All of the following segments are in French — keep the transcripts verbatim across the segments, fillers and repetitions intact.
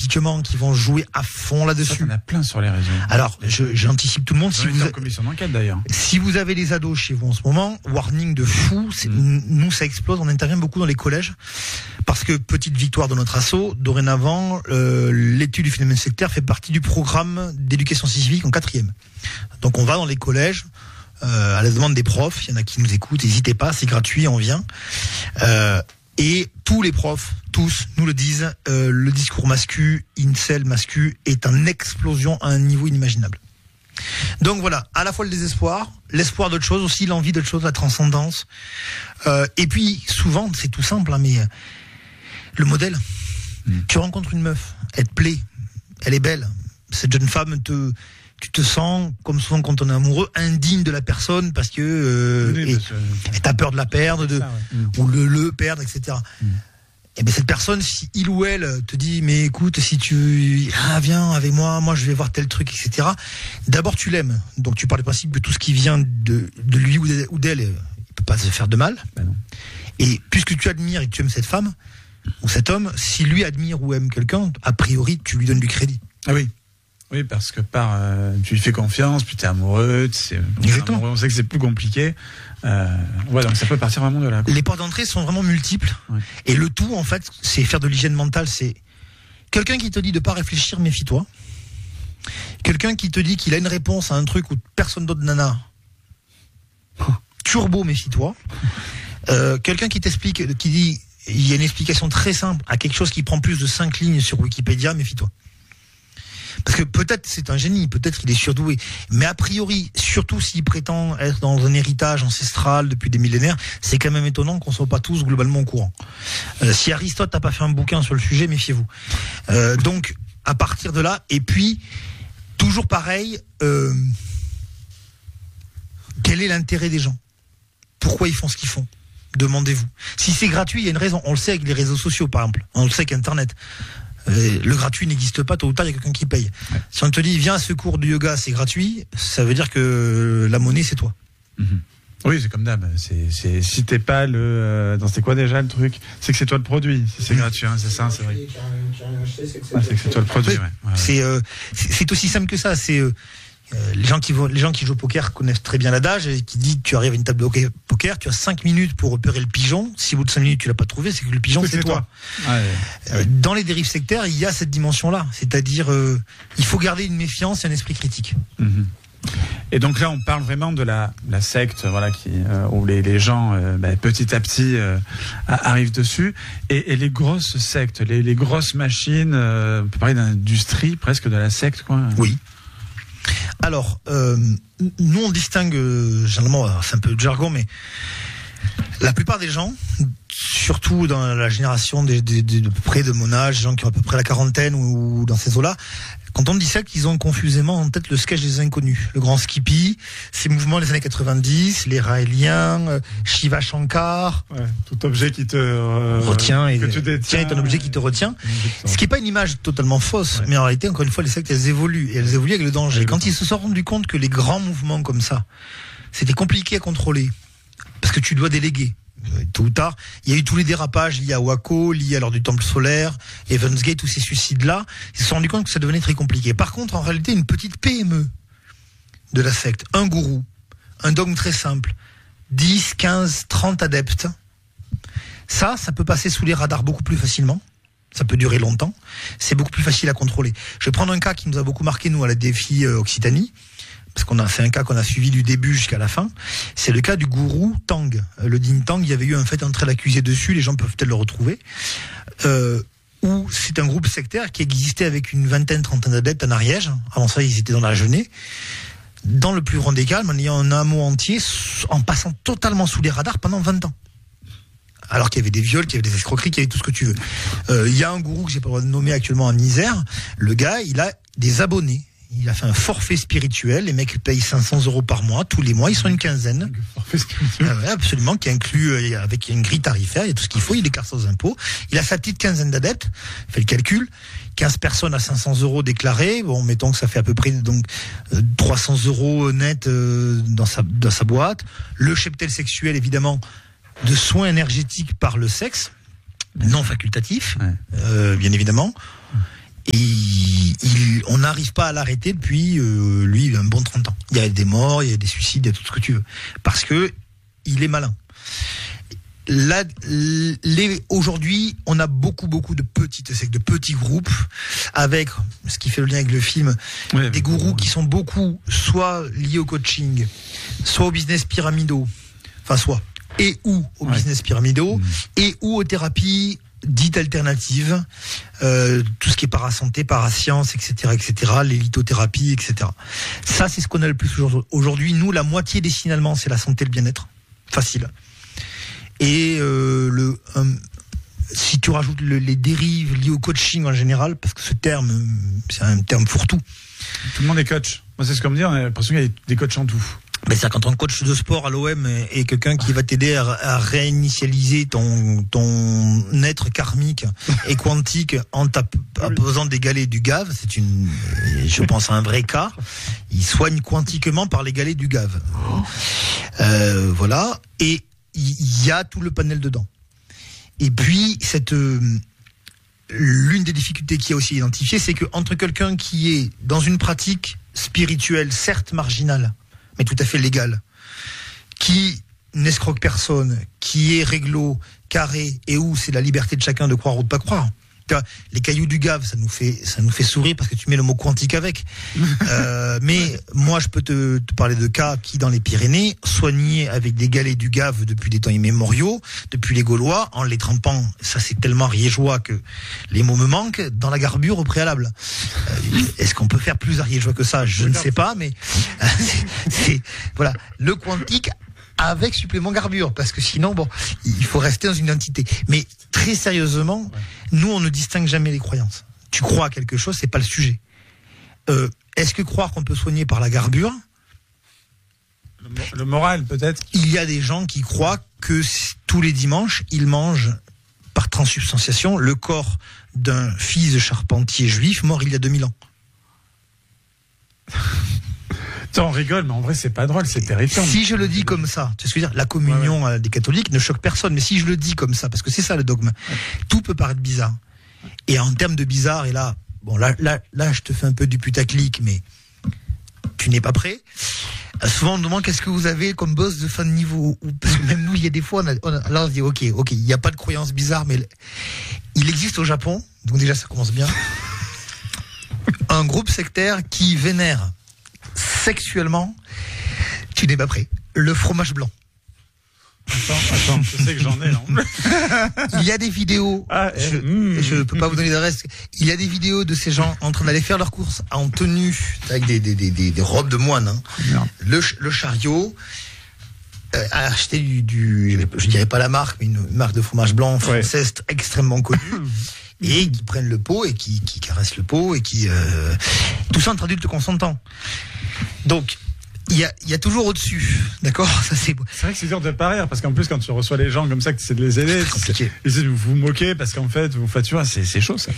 typiquement qui vont jouer à fond là-dessus. Ça, t'en as plein sur les réseaux. Alors, je, j'anticipe tout le monde. Si vous, en commission d'enquête d'ailleurs. Si vous avez les ados chez vous en ce moment, warning de fou. C'est, mmh. Nous, ça explose. On intervient beaucoup dans les collèges parce que petite victoire de notre asso. Dorénavant, euh, l'étude du phénomène sectaire fait partie du programme d'éducation civique en quatrième. Donc, on va dans les collèges. Euh, à la demande des profs, il y en a qui nous écoutent, n'hésitez pas, c'est gratuit, on vient. Euh, et tous les profs, tous, nous le disent, euh, le discours mascu, incel mascu, est en explosion à un niveau inimaginable. Donc voilà, à la fois le désespoir, l'espoir d'autre chose, aussi l'envie d'autre chose, la transcendance. Euh, et puis, souvent, c'est tout simple, hein, mais euh, le modèle. Mmh. Tu rencontres une meuf, elle te plaît, elle est belle, cette jeune femme te... Tu te sens, comme souvent quand on est amoureux, indigne de la personne parce que euh, oui, et, et t'as peur de la perdre, de, ça, ouais. ou le le perdre, et cetera. Mm. Et bien cette personne, si il ou elle te dit, mais écoute, si tu ah, viens avec moi, moi je vais voir tel truc, et cetera. D'abord tu l'aimes, donc tu pars du principe que tout ce qui vient de de lui ou d'elle, il peut pas se faire de mal. Ben non. Et puisque tu admires et que tu aimes cette femme ou cet homme, si lui admire ou aime quelqu'un, a priori tu lui donnes du crédit. Ah oui. Oui, parce que par, euh, tu lui fais confiance, puis t'es amoureux, c'est, Exactement. Amoureux, on sait que c'est plus compliqué. Euh, ouais, donc ça peut partir vraiment de là. Quoi. Les portes d'entrée sont vraiment multiples. Ouais. Et le tout, en fait, c'est faire de l'hygiène mentale. C'est quelqu'un qui te dit de pas réfléchir, méfie-toi. Quelqu'un qui te dit qu'il a une réponse à un truc où personne d'autre n'en a. Turbo, méfie-toi. Euh, quelqu'un qui t'explique, qui dit, il y a une explication très simple à quelque chose qui prend plus de cinq lignes sur Wikipédia, méfie-toi. Parce que peut-être c'est un génie, peut-être qu'il est surdoué, mais a priori, surtout s'il prétend être dans un héritage ancestral depuis des millénaires, c'est quand même étonnant qu'on soit pas tous globalement au courant. Euh, si Aristote n'a pas fait un bouquin sur le sujet, méfiez-vous. Euh, donc, à partir de là, et puis, toujours pareil, euh, quel est l'intérêt des gens ? Pourquoi ils font ce qu'ils font ? Demandez-vous. Si c'est gratuit, il y a une raison. On le sait avec les réseaux sociaux, par exemple. On le sait qu'Internet. Euh, le gratuit n'existe pas, tôt ou tard il y a quelqu'un qui paye. Ouais. Si on te dit viens à ce cours de yoga, c'est gratuit, ça veut dire que la monnaie c'est toi. Mmh. Oui, c'est comme d'hab. C'est, c'est, si t'es pas le. Euh, dans c'était quoi déjà le truc ? C'est que c'est toi le produit. Si c'est mmh. gratuit, hein, c'est ça, c'est vrai. Ah, c'est que c'est toi le produit. Ouais. Ouais, ouais. C'est, euh, c'est, c'est aussi simple que ça. C'est euh, Euh, les gens qui vont, les gens qui jouent au poker connaissent très bien l'adage et qui dit tu arrives à une table de poker, tu as cinq minutes pour repérer le pigeon. Si au bout de cinq minutes tu l'as pas trouvé, c'est que le pigeon c'est, c'est toi. toi. Ouais, euh, ouais. Dans les dérives sectaires, il y a cette dimension-là, c'est-à-dire euh, il faut garder une méfiance et un esprit critique. Mmh. Et donc là, on parle vraiment de la, la secte, voilà, qui euh, où les, les gens euh, bah, petit à petit euh, arrivent dessus, et, et les grosses sectes, les, les grosses machines, euh, on peut parler d'industrie presque de la secte, quoi. Oui. Alors, euh, nous on distingue, euh, généralement, c'est un peu de jargon, mais la plupart des gens, surtout dans la génération des, des, des, de près de mon âge, gens qui ont à peu près la quarantaine ou, ou dans ces eaux-là, quand on dit ça, qu'ils ont confusément en tête le sketch des Inconnus, le grand Skippy, ces mouvements des années quatre-vingt-dix, les Raéliens, euh, Shiva Shankar. Ouais, tout objet qui te euh, retient et que tu détiens est un objet qui te retient. Ce qui n'est pas une image totalement fausse, ouais. Mais en réalité, encore une fois, les sectes, elles évoluent et elles évoluent avec le danger. Ouais, quand ils se sont rendus compte que les grands mouvements comme ça, c'était compliqué à contrôler, parce que tu dois déléguer. Tôt ou tard, il y a eu tous les dérapages liés à Waco, liés à l'heure du Temple solaire, Evans Gate, tous ces suicides-là. Ils se sont rendus compte que ça devenait très compliqué. Par contre, en réalité, une petite P M E de la secte, un gourou, un dogme très simple, dix, quinze, trente adeptes, ça, ça peut passer sous les radars beaucoup plus facilement. Ça peut durer longtemps. C'est beaucoup plus facile à contrôler. Je vais prendre un cas qui nous a beaucoup marqué, nous, à la Défi euh, Occitanie. Parce qu'on a, c'est un cas qu'on a suivi du début jusqu'à la fin. C'est le cas du gourou Tang. Le Ding Tang, il y avait eu un fait entrer l'accusé dessus, les gens peuvent peut-être le retrouver. Euh, où c'est un groupe sectaire qui existait avec une vingtaine, trentaine d'adeptes en Ariège. Avant ça, ils étaient dans la Genée. Dans le plus grand des calmes, en ayant un hameau entier, en passant totalement sous les radars pendant vingt ans. Alors qu'il y avait des viols, qu'il y avait des escroqueries, qu'il y avait tout ce que tu veux. Euh, il y a un gourou que j'ai pas le droit de nommer actuellement en Isère. Le gars, il a des abonnés. Il a fait un forfait spirituel. Les mecs payent cinq cents euros par mois, tous les mois. Ils sont une quinzaine. Forfait spirituel. Ah ouais, absolument, qui inclut, euh, avec une grille tarifaire, il y a tout ce qu'il faut. Il déclare ses impôts. Il a sa petite quinzaine d'adeptes. Fait le calcul. quinze personnes à cinq cents euros déclarés. Bon, mettons que ça fait à peu près, donc, euh, trois cents euros net, euh, dans sa, dans sa boîte. Le cheptel sexuel, évidemment, de soins énergétiques par le sexe. Non facultatif. Ouais. Euh, bien évidemment. Et on n'arrive pas à l'arrêter depuis, euh, lui, un bon trente ans. Il y a des morts, il y a des suicides, il y a tout ce que tu veux. Parce que il est malin. Là, les, aujourd'hui, on a beaucoup, beaucoup de petites sectes, de petits groupes, avec, ce qui fait le lien avec le film, ouais, des gourous ouais. qui sont beaucoup, soit liés au coaching, soit au business pyramidaux, enfin, soit, et ou au ouais. business pyramidaux, mmh. et ou aux thérapies dites alternatives, euh, tout ce qui est parasanté, parascience, et cetera, et cetera, les lithothérapies, et cetera. Ça, c'est ce qu'on a le plus aujourd'hui. Nous, la moitié des signalements, c'est la santé et le bien-être. Facile. Et euh, le, euh, si tu rajoutes le, les dérives liées au coaching en général, parce que ce terme, c'est un terme fourre-tout. Tout le monde est coach. Moi, c'est ce qu'on me dit, on a l'impression qu'il y a des coachs en tout. Ben c'est quand on coach de sport à l'O M et quelqu'un qui va t'aider à, à réinitialiser ton, ton être karmique et quantique en posant des galets du G A V, c'est une, je pense à un vrai cas. Il soigne quantiquement par les galets du G A V. Euh, voilà. Et il y a tout le panel dedans. Et puis, cette, euh, l'une des difficultés qu'il y a aussi identifiées, c'est que entre quelqu'un qui est dans une pratique spirituelle, certes marginale, mais tout à fait légale, qui n'escroque personne, qui est réglo, carré, et où c'est la liberté de chacun de croire ou de pas croire. Les cailloux du G A V, ça nous fait, ça nous fait sourire parce que tu mets le mot quantique avec. Euh, mais moi, je peux te, te parler de cas qui, dans les Pyrénées, soignés avec des galets du G A V depuis des temps immémoriaux, depuis les Gaulois, en les trempant, ça c'est tellement riégeois que les mots me manquent, dans la garbure au préalable. Euh, est-ce qu'on peut faire plus ariégeois que ça? Je ne sais pas, mais euh, c'est, c'est, voilà, le quantique avec supplément garbure, parce que sinon, bon, il faut rester dans une identité. Mais très sérieusement, ouais. nous, on ne distingue jamais les croyances. Tu crois à quelque chose, c'est pas le sujet. Euh, est-ce que croire qu'on peut soigner par la garbure? Le, le moral, peut-être. Il y a des gens qui croient que tous les dimanches, ils mangent par transsubstantiation le corps d'un fils de charpentier juif mort il y a deux mille ans. On rigole, mais en vrai, c'est pas drôle, c'est terrifiant. Si je le dis comme ça, tu sais ce que je veux dire, la communion ouais, ouais. des catholiques ne choque personne, mais si je le dis comme ça, parce que c'est ça le dogme, ouais. tout peut paraître bizarre. Et en termes de bizarre, et là, bon, là, là, là, je te fais un peu du putaclic, mais tu n'es pas prêt. Souvent, on me demande qu'est-ce que vous avez comme boss de fin de niveau. Parce que même nous, il y a des fois, on a, on a, là, on se dit, ok, ok, il n'y a pas de croyance bizarre, mais il existe au Japon, donc déjà, ça commence bien, un groupe sectaire qui vénère sexuellement, tu n'es pas prêt, le fromage blanc. Attends, attends, je sais que j'en ai, non? Il y a des vidéos, ah, je ne mmh. peux pas vous donner d'adresse, il y a des vidéos de ces gens en train d'aller faire leurs courses en tenue, avec des, des, des, des, des robes de moine, hein. le, le chariot, euh, à acheter du, du, je dirais pas la marque, mais une marque de fromage blanc française ouais. extrêmement connue. Et qui prennent le pot et qui, qui caressent le pot et qui euh, tout ça entre adultes consentants. Donc il y a, y a toujours au-dessus, d'accord. Ça c'est. C'est vrai que c'est dur de pas rire parce qu'en plus quand tu reçois les gens comme ça, que tu essaies de les aider, c'est vous vous moquez parce qu'en fait vous faites tu vois c'est c'est chaud ça.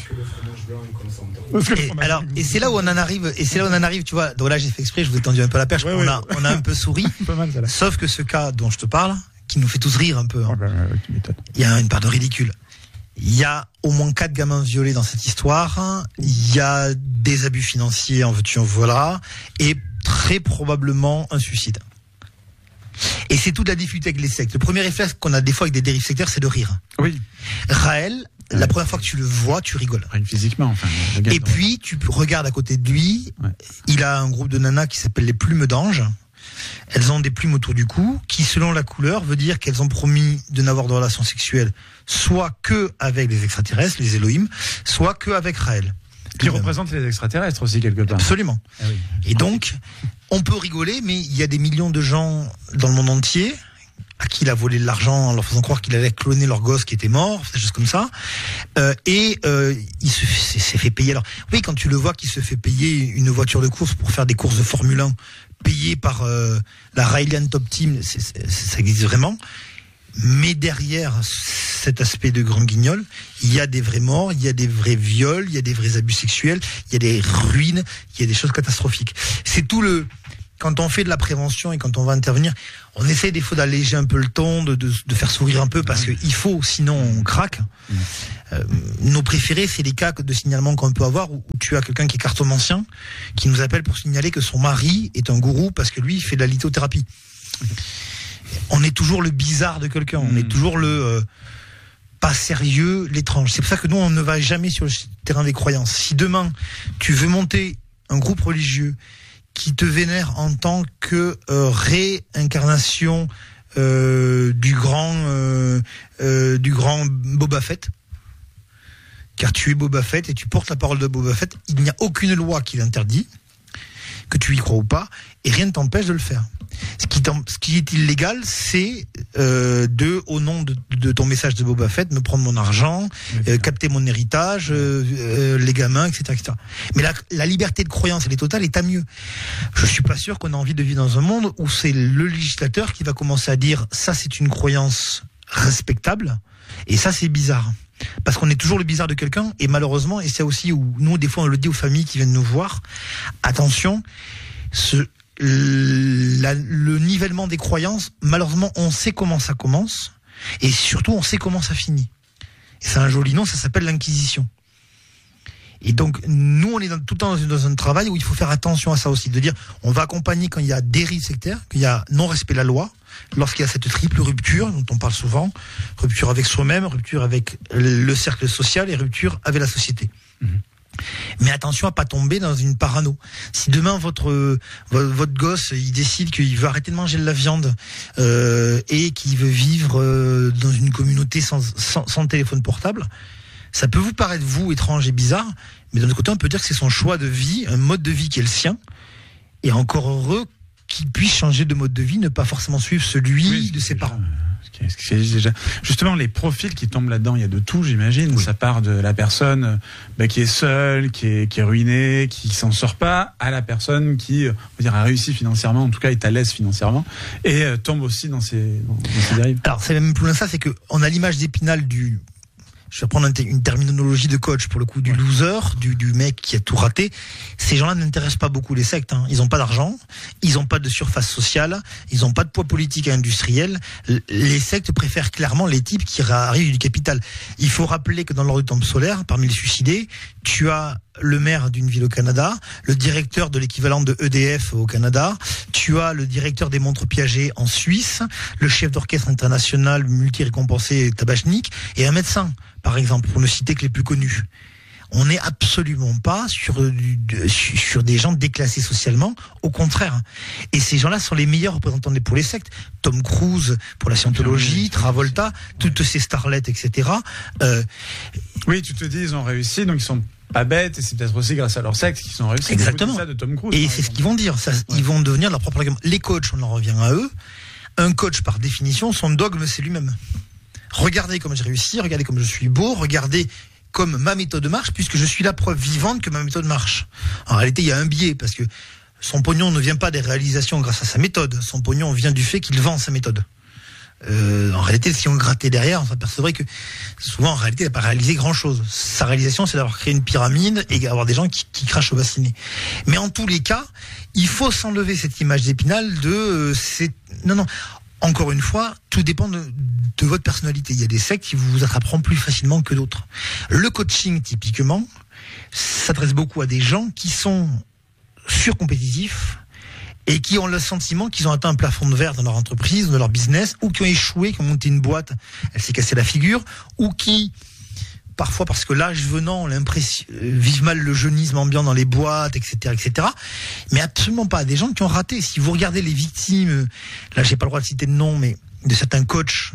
Et, alors et c'est là où on en arrive et c'est là où on en arrive tu vois. Donc là j'ai fait exprès, je vous ai tendu un peu la perche. Ouais, on ouais. a on a un peu souri. Pas mal, ça, là. Sauf que ce cas dont je te parle, qui nous fait tous rire un peu, hein, oh, ben, ouais, il y a une part de ridicule. Il y a au moins quatre gamins violés dans cette histoire. Il y a des abus financiers, en veux-tu, en voilà, et très probablement un suicide. Et c'est toute la difficulté avec les sectes. Le premier réflexe qu'on a des fois avec des dérives sectaires, c'est de rire. Oui. Raël, ouais. la première fois que tu le vois, tu rigoles. Rien physiquement, enfin. Et puis, tu regardes à côté de lui, ouais. il a un groupe de nanas qui s'appelle les Plumes d'Ange. Elles ont des plumes autour du cou, qui selon la couleur veut dire qu'elles ont promis de n'avoir de relations sexuelles soit que avec les extraterrestres, les Elohim, soit que avec Raël. Qui représente les extraterrestres aussi quelque part. Absolument. Ah oui. Et donc, on peut rigoler, mais il y a des millions de gens dans le monde entier à qui il a volé de l'argent en leur faisant croire qu'il allait cloner leur gosse qui était mort, des choses comme ça. Euh, et euh, il se fait, s'est fait payer. Alors, oui, quand tu le vois qu'il se fait payer une voiture de course pour faire des courses de Formule un, payé par euh, la Raelian Top Team, c'est, c'est, ça existe vraiment. Mais derrière cet aspect de grand guignol, il y a des vrais morts, il y a des vrais viols, il y a des vrais abus sexuels, il y a des ruines, il y a des choses catastrophiques. C'est tout le, quand on fait de la prévention et quand on va intervenir, on essaie des fois d'alléger un peu le ton, de, de, de faire sourire un peu parce qu'il faut, sinon on craque. Mmh. Euh, nos préférés, c'est les cas de signalement qu'on peut avoir où, où tu as quelqu'un qui est cartomancien, qui nous appelle pour signaler que son mari est un gourou parce que lui, il fait de la lithothérapie. Mmh. On est toujours le bizarre de quelqu'un, mmh. on est toujours le euh, pas sérieux, l'étrange. C'est pour ça que nous, on ne va jamais sur le terrain des croyances. Si demain, tu veux monter un groupe religieux qui te vénère en tant que euh, réincarnation euh, du grand euh, euh, du grand Boba Fett, car tu es Boba Fett et tu portes la parole de Boba Fett, il n'y a aucune loi qui l'interdit, que tu y crois ou pas, et rien ne t'empêche de le faire. Ce qui, ce qui est illégal, c'est euh, de, au nom de, de ton message de Boba Fett, me prendre mon argent, euh, capter mon héritage, euh, euh, les gamins, et cetera, et cetera. Mais la, la liberté de croyance, elle est totale, et tant mieux. Je suis pas sûr qu'on a envie de vivre dans un monde où c'est le législateur qui va commencer à dire ça, c'est une croyance respectable, et ça, c'est bizarre. Parce qu'on est toujours le bizarre de quelqu'un, et malheureusement, et c'est aussi où nous, des fois, on le dit aux familles qui viennent nous voir, attention, ce La, le nivellement des croyances, malheureusement, on sait comment ça commence et surtout, on sait comment ça finit. Et c'est un joli nom, ça s'appelle l'Inquisition. Et donc, nous, on est dans, tout le temps dans, dans un travail où il faut faire attention à ça aussi, de dire, on va accompagner quand il y a dérive sectaire, qu'il y a non-respect de la loi, lorsqu'il y a cette triple rupture dont on parle souvent, rupture avec soi-même, rupture avec le cercle social et rupture avec la société. Mmh. Mais attention à pas tomber dans une parano. Si demain votre euh, votre gosse il décide qu'il veut arrêter de manger de la viande euh, et qu'il veut vivre euh, dans une communauté sans, sans sans téléphone portable, ça peut vous paraître vous étrange et bizarre, mais d'un autre côté on peut dire que c'est son choix de vie, un mode de vie qui est le sien, et encore heureux qu'il puisse changer de mode de vie, ne pas forcément suivre celui oui, de ses parents. C'est déjà justement les profils qui tombent là-dedans, il y a de tout, j'imagine. Oui. Ça part de la personne bah, qui est seule, qui est, qui est ruinée, qui s'en sort pas, à la personne qui, on va dire, a réussi financièrement, en tout cas est à l'aise financièrement, et euh, tombe aussi dans ces, dans, dans ces dérives. Alors c'est même plus loin ça, c'est que on a l'image d'Épinal du. Je vais prendre une terminologie de coach pour le coup, du loser, du, du mec qui a tout raté. Ces gens-là n'intéressent pas beaucoup les sectes. Hein. Ils n'ont pas d'argent, ils n'ont pas de surface sociale, ils n'ont pas de poids politique et industriel. Les sectes préfèrent clairement les types qui arrivent du capital. Il faut rappeler que dans l'ordre du temple solaire, parmi les suicidés, tu as le maire d'une ville au Canada, le directeur de l'équivalent de E D F au Canada, tu as le directeur des montres Piaget en Suisse, le chef d'orchestre international multi-récompensé Tabachnik et un médecin, par exemple, pour ne citer que les plus connus. On n'est absolument pas sur, sur des gens déclassés socialement, au contraire. Et ces gens-là sont les meilleurs représentants pour les sectes. Tom Cruise pour la scientologie, Travolta, toutes ces starlettes, et cetera. Euh, oui, tu te dis, ils ont réussi, donc ils sont pas bêtes, et c'est peut-être aussi grâce à leur sexe qu'ils sont réussis. Exactement. Ça de Tom Cruise, et c'est ce qu'ils vont dire. Ça, ouais. Ils vont devenir leur propre argument. Les coachs, on en revient à eux. Un coach, par définition, son dogme, c'est lui-même. Regardez comme j'ai réussi, regardez comme je suis beau, regardez comme ma méthode marche, puisque je suis la preuve vivante que ma méthode marche. En réalité, il y a un biais, parce que son pognon ne vient pas des réalisations grâce à sa méthode. Son pognon vient du fait qu'il vend sa méthode. Euh, en réalité, si on grattait derrière, on s'apercevrait que souvent, en réalité, il n'a pas réalisé grand-chose. Sa réalisation, c'est d'avoir créé une pyramide et avoir des gens qui, qui crachent au bassinet. Mais en tous les cas, il faut s'enlever cette image d'Épinal de... Euh, c'est... Non, non. Encore une fois, tout dépend de, de votre personnalité. Il y a des sectes qui vous attraperont plus facilement que d'autres. Le coaching, typiquement, s'adresse beaucoup à des gens qui sont surcompétitifs et qui ont le sentiment qu'ils ont atteint un plafond de verre dans leur entreprise, dans leur business, ou qui ont échoué, qui ont monté une boîte, elle s'est cassée la figure, ou qui, parfois parce que l'âge venant, l'impression, vivent mal le jeunisme ambiant dans les boîtes, et cetera, et cetera. Mais absolument pas des gens qui ont raté. Si vous regardez les victimes, là j'ai pas le droit de citer de nom, mais de certains coachs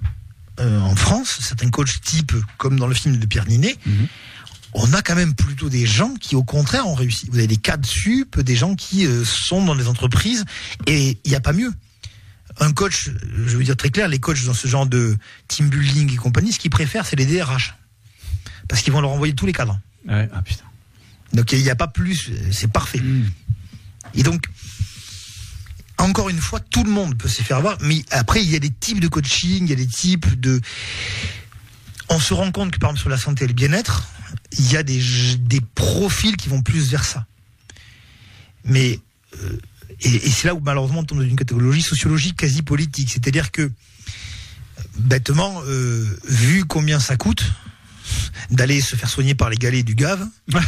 euh, en France, certains coachs type, comme dans le film de Pierre Ninet, mm-hmm. on a quand même plutôt des gens qui, au contraire, ont réussi. Vous avez des cadres sup, des gens qui euh, sont dans des entreprises, et il n'y a pas mieux. Un coach, je veux dire très clair, les coachs dans ce genre de team building et compagnie, ce qu'ils préfèrent, c'est les D R H. Parce qu'ils vont leur envoyer tous les cadres. Ouais, ah putain. Donc il n'y a pas plus, c'est parfait. Mmh. Et donc, encore une fois, tout le monde peut se faire avoir, mais après, il y a des types de coaching, il y a des types de... On se rend compte que, par exemple, sur la santé et le bien-être, il y a des, des profils qui vont plus vers ça. Mais euh, et, et c'est là où malheureusement on tombe dans une catégorie sociologique quasi politique, c'est-à-dire que bêtement, euh, vu combien ça coûte d'aller se faire soigner par les galets du Gave,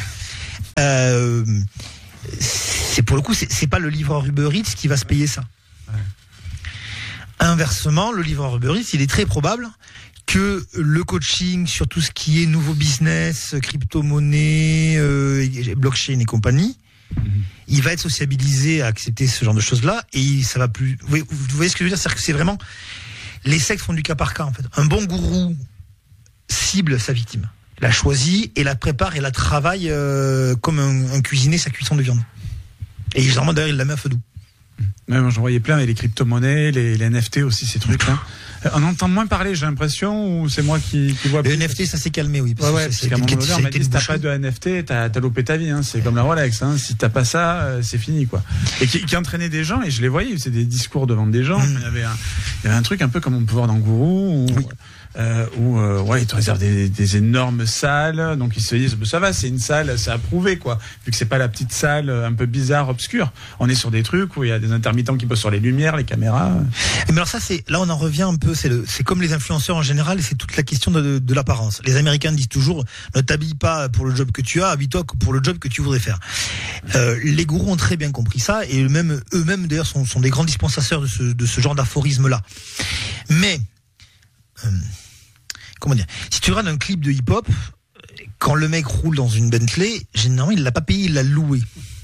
euh, c'est pour le coup, c'est, c'est pas le livreur Uber Eats qui va se payer ça. Ouais. Inversement, le livreur Uber Eats, il est très probable que le coaching sur tout ce qui est nouveau business, crypto-monnaie, euh, blockchain et compagnie, mmh. il va être sociabilisé à accepter ce genre de choses-là, et ça va plus. Vous voyez, vous voyez ce que je veux dire, c'est que c'est vraiment les sectes font du cas par cas en fait. Un bon gourou cible sa victime, la choisit et la prépare et la travaille euh, comme un, un cuisinier sa cuisson de viande. Et généralement d'ailleurs il la met à feu doux. Ouais, moi j'en voyais plein, et les crypto-monnaies, les, les N F T aussi, ces trucs-là. On entend moins parler, j'ai l'impression, ou c'est moi qui, qui vois le plus. N F T, ça s'est calmé, oui. Parce ouais, ouais, parce qu'à un moment donné, on m'a dit, si t'as pas de N F T, t'as, t'as loupé ta vie, hein. C'est comme la Rolex, hein. Si t'as pas ça, c'est fini, quoi. Et qui, qui entraînait des gens, et je les voyais, c'est des discours devant des gens. Mmh. Il y avait un, il y avait un truc un peu comme on peut voir dans Gourou, où, oui. euh, où euh, ouais, ils te réservent des, des énormes salles, donc ils se disent, ça va, c'est une salle, c'est approuvé, quoi. Vu que c'est pas la petite salle un peu bizarre, obscure. On est sur des trucs où il y a des intermittents qui bossent sur les lumières, les caméras. Mais alors ça, c'est, là, on en revient un peu, c'est le, c'est comme les influenceurs en général, c'est toute la question de, de, de l'apparence. Les Américains disent toujours, ne t'habille pas pour le job que tu as, habille-toi pour le job que tu voudrais faire. Euh, les gourous ont très bien compris ça, et eux-mêmes, eux-mêmes d'ailleurs sont, sont des grands dispensateurs de ce, de ce genre d'aphorisme-là. Mais, euh, comment dire, si tu regardes un clip de hip-hop, quand le mec roule dans une Bentley, généralement il l'a pas payé, il l'a loué.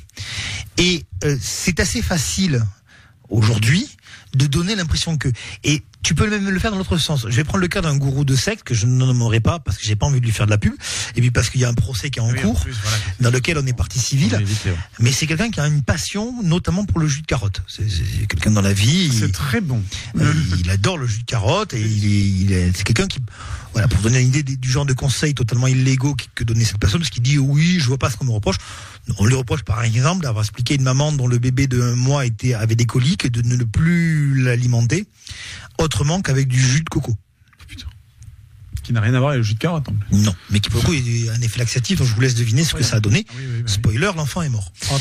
Et euh, c'est assez facile aujourd'hui de donner l'impression que, et tu peux même le faire dans l'autre sens. Je vais prendre le cas d'un gourou de secte que je ne nommerai pas parce que j'ai pas envie de lui faire de la pub, et puis parce qu'il y a un procès qui est en oui, cours en plus, voilà, dans lequel on est partie civile. Éviter, ouais. Mais c'est quelqu'un qui a une passion, notamment pour le jus de carotte. C'est, c'est quelqu'un dans la vie. C'est il, très bon. Euh, il adore le jus de carotte, et il est, il est, c'est quelqu'un qui, voilà, pour donner une idée du genre de conseils totalement illégaux que donnait cette personne, parce qu'il dit oui, je vois pas ce qu'on me reproche. On lui reproche par exemple d'avoir expliqué à une maman dont le bébé de un mois était, avait des coliques, de ne plus l'alimenter autrement qu'avec du jus de coco. Putain. Qui n'a rien à voir avec le jus de carotte. En plus. Non, mais qui pour le coup est un effet laxatif, donc je vous laisse deviner ce oui, que ça a donné. Oui, oui, bah, spoiler, oui. L'enfant est mort. Oh,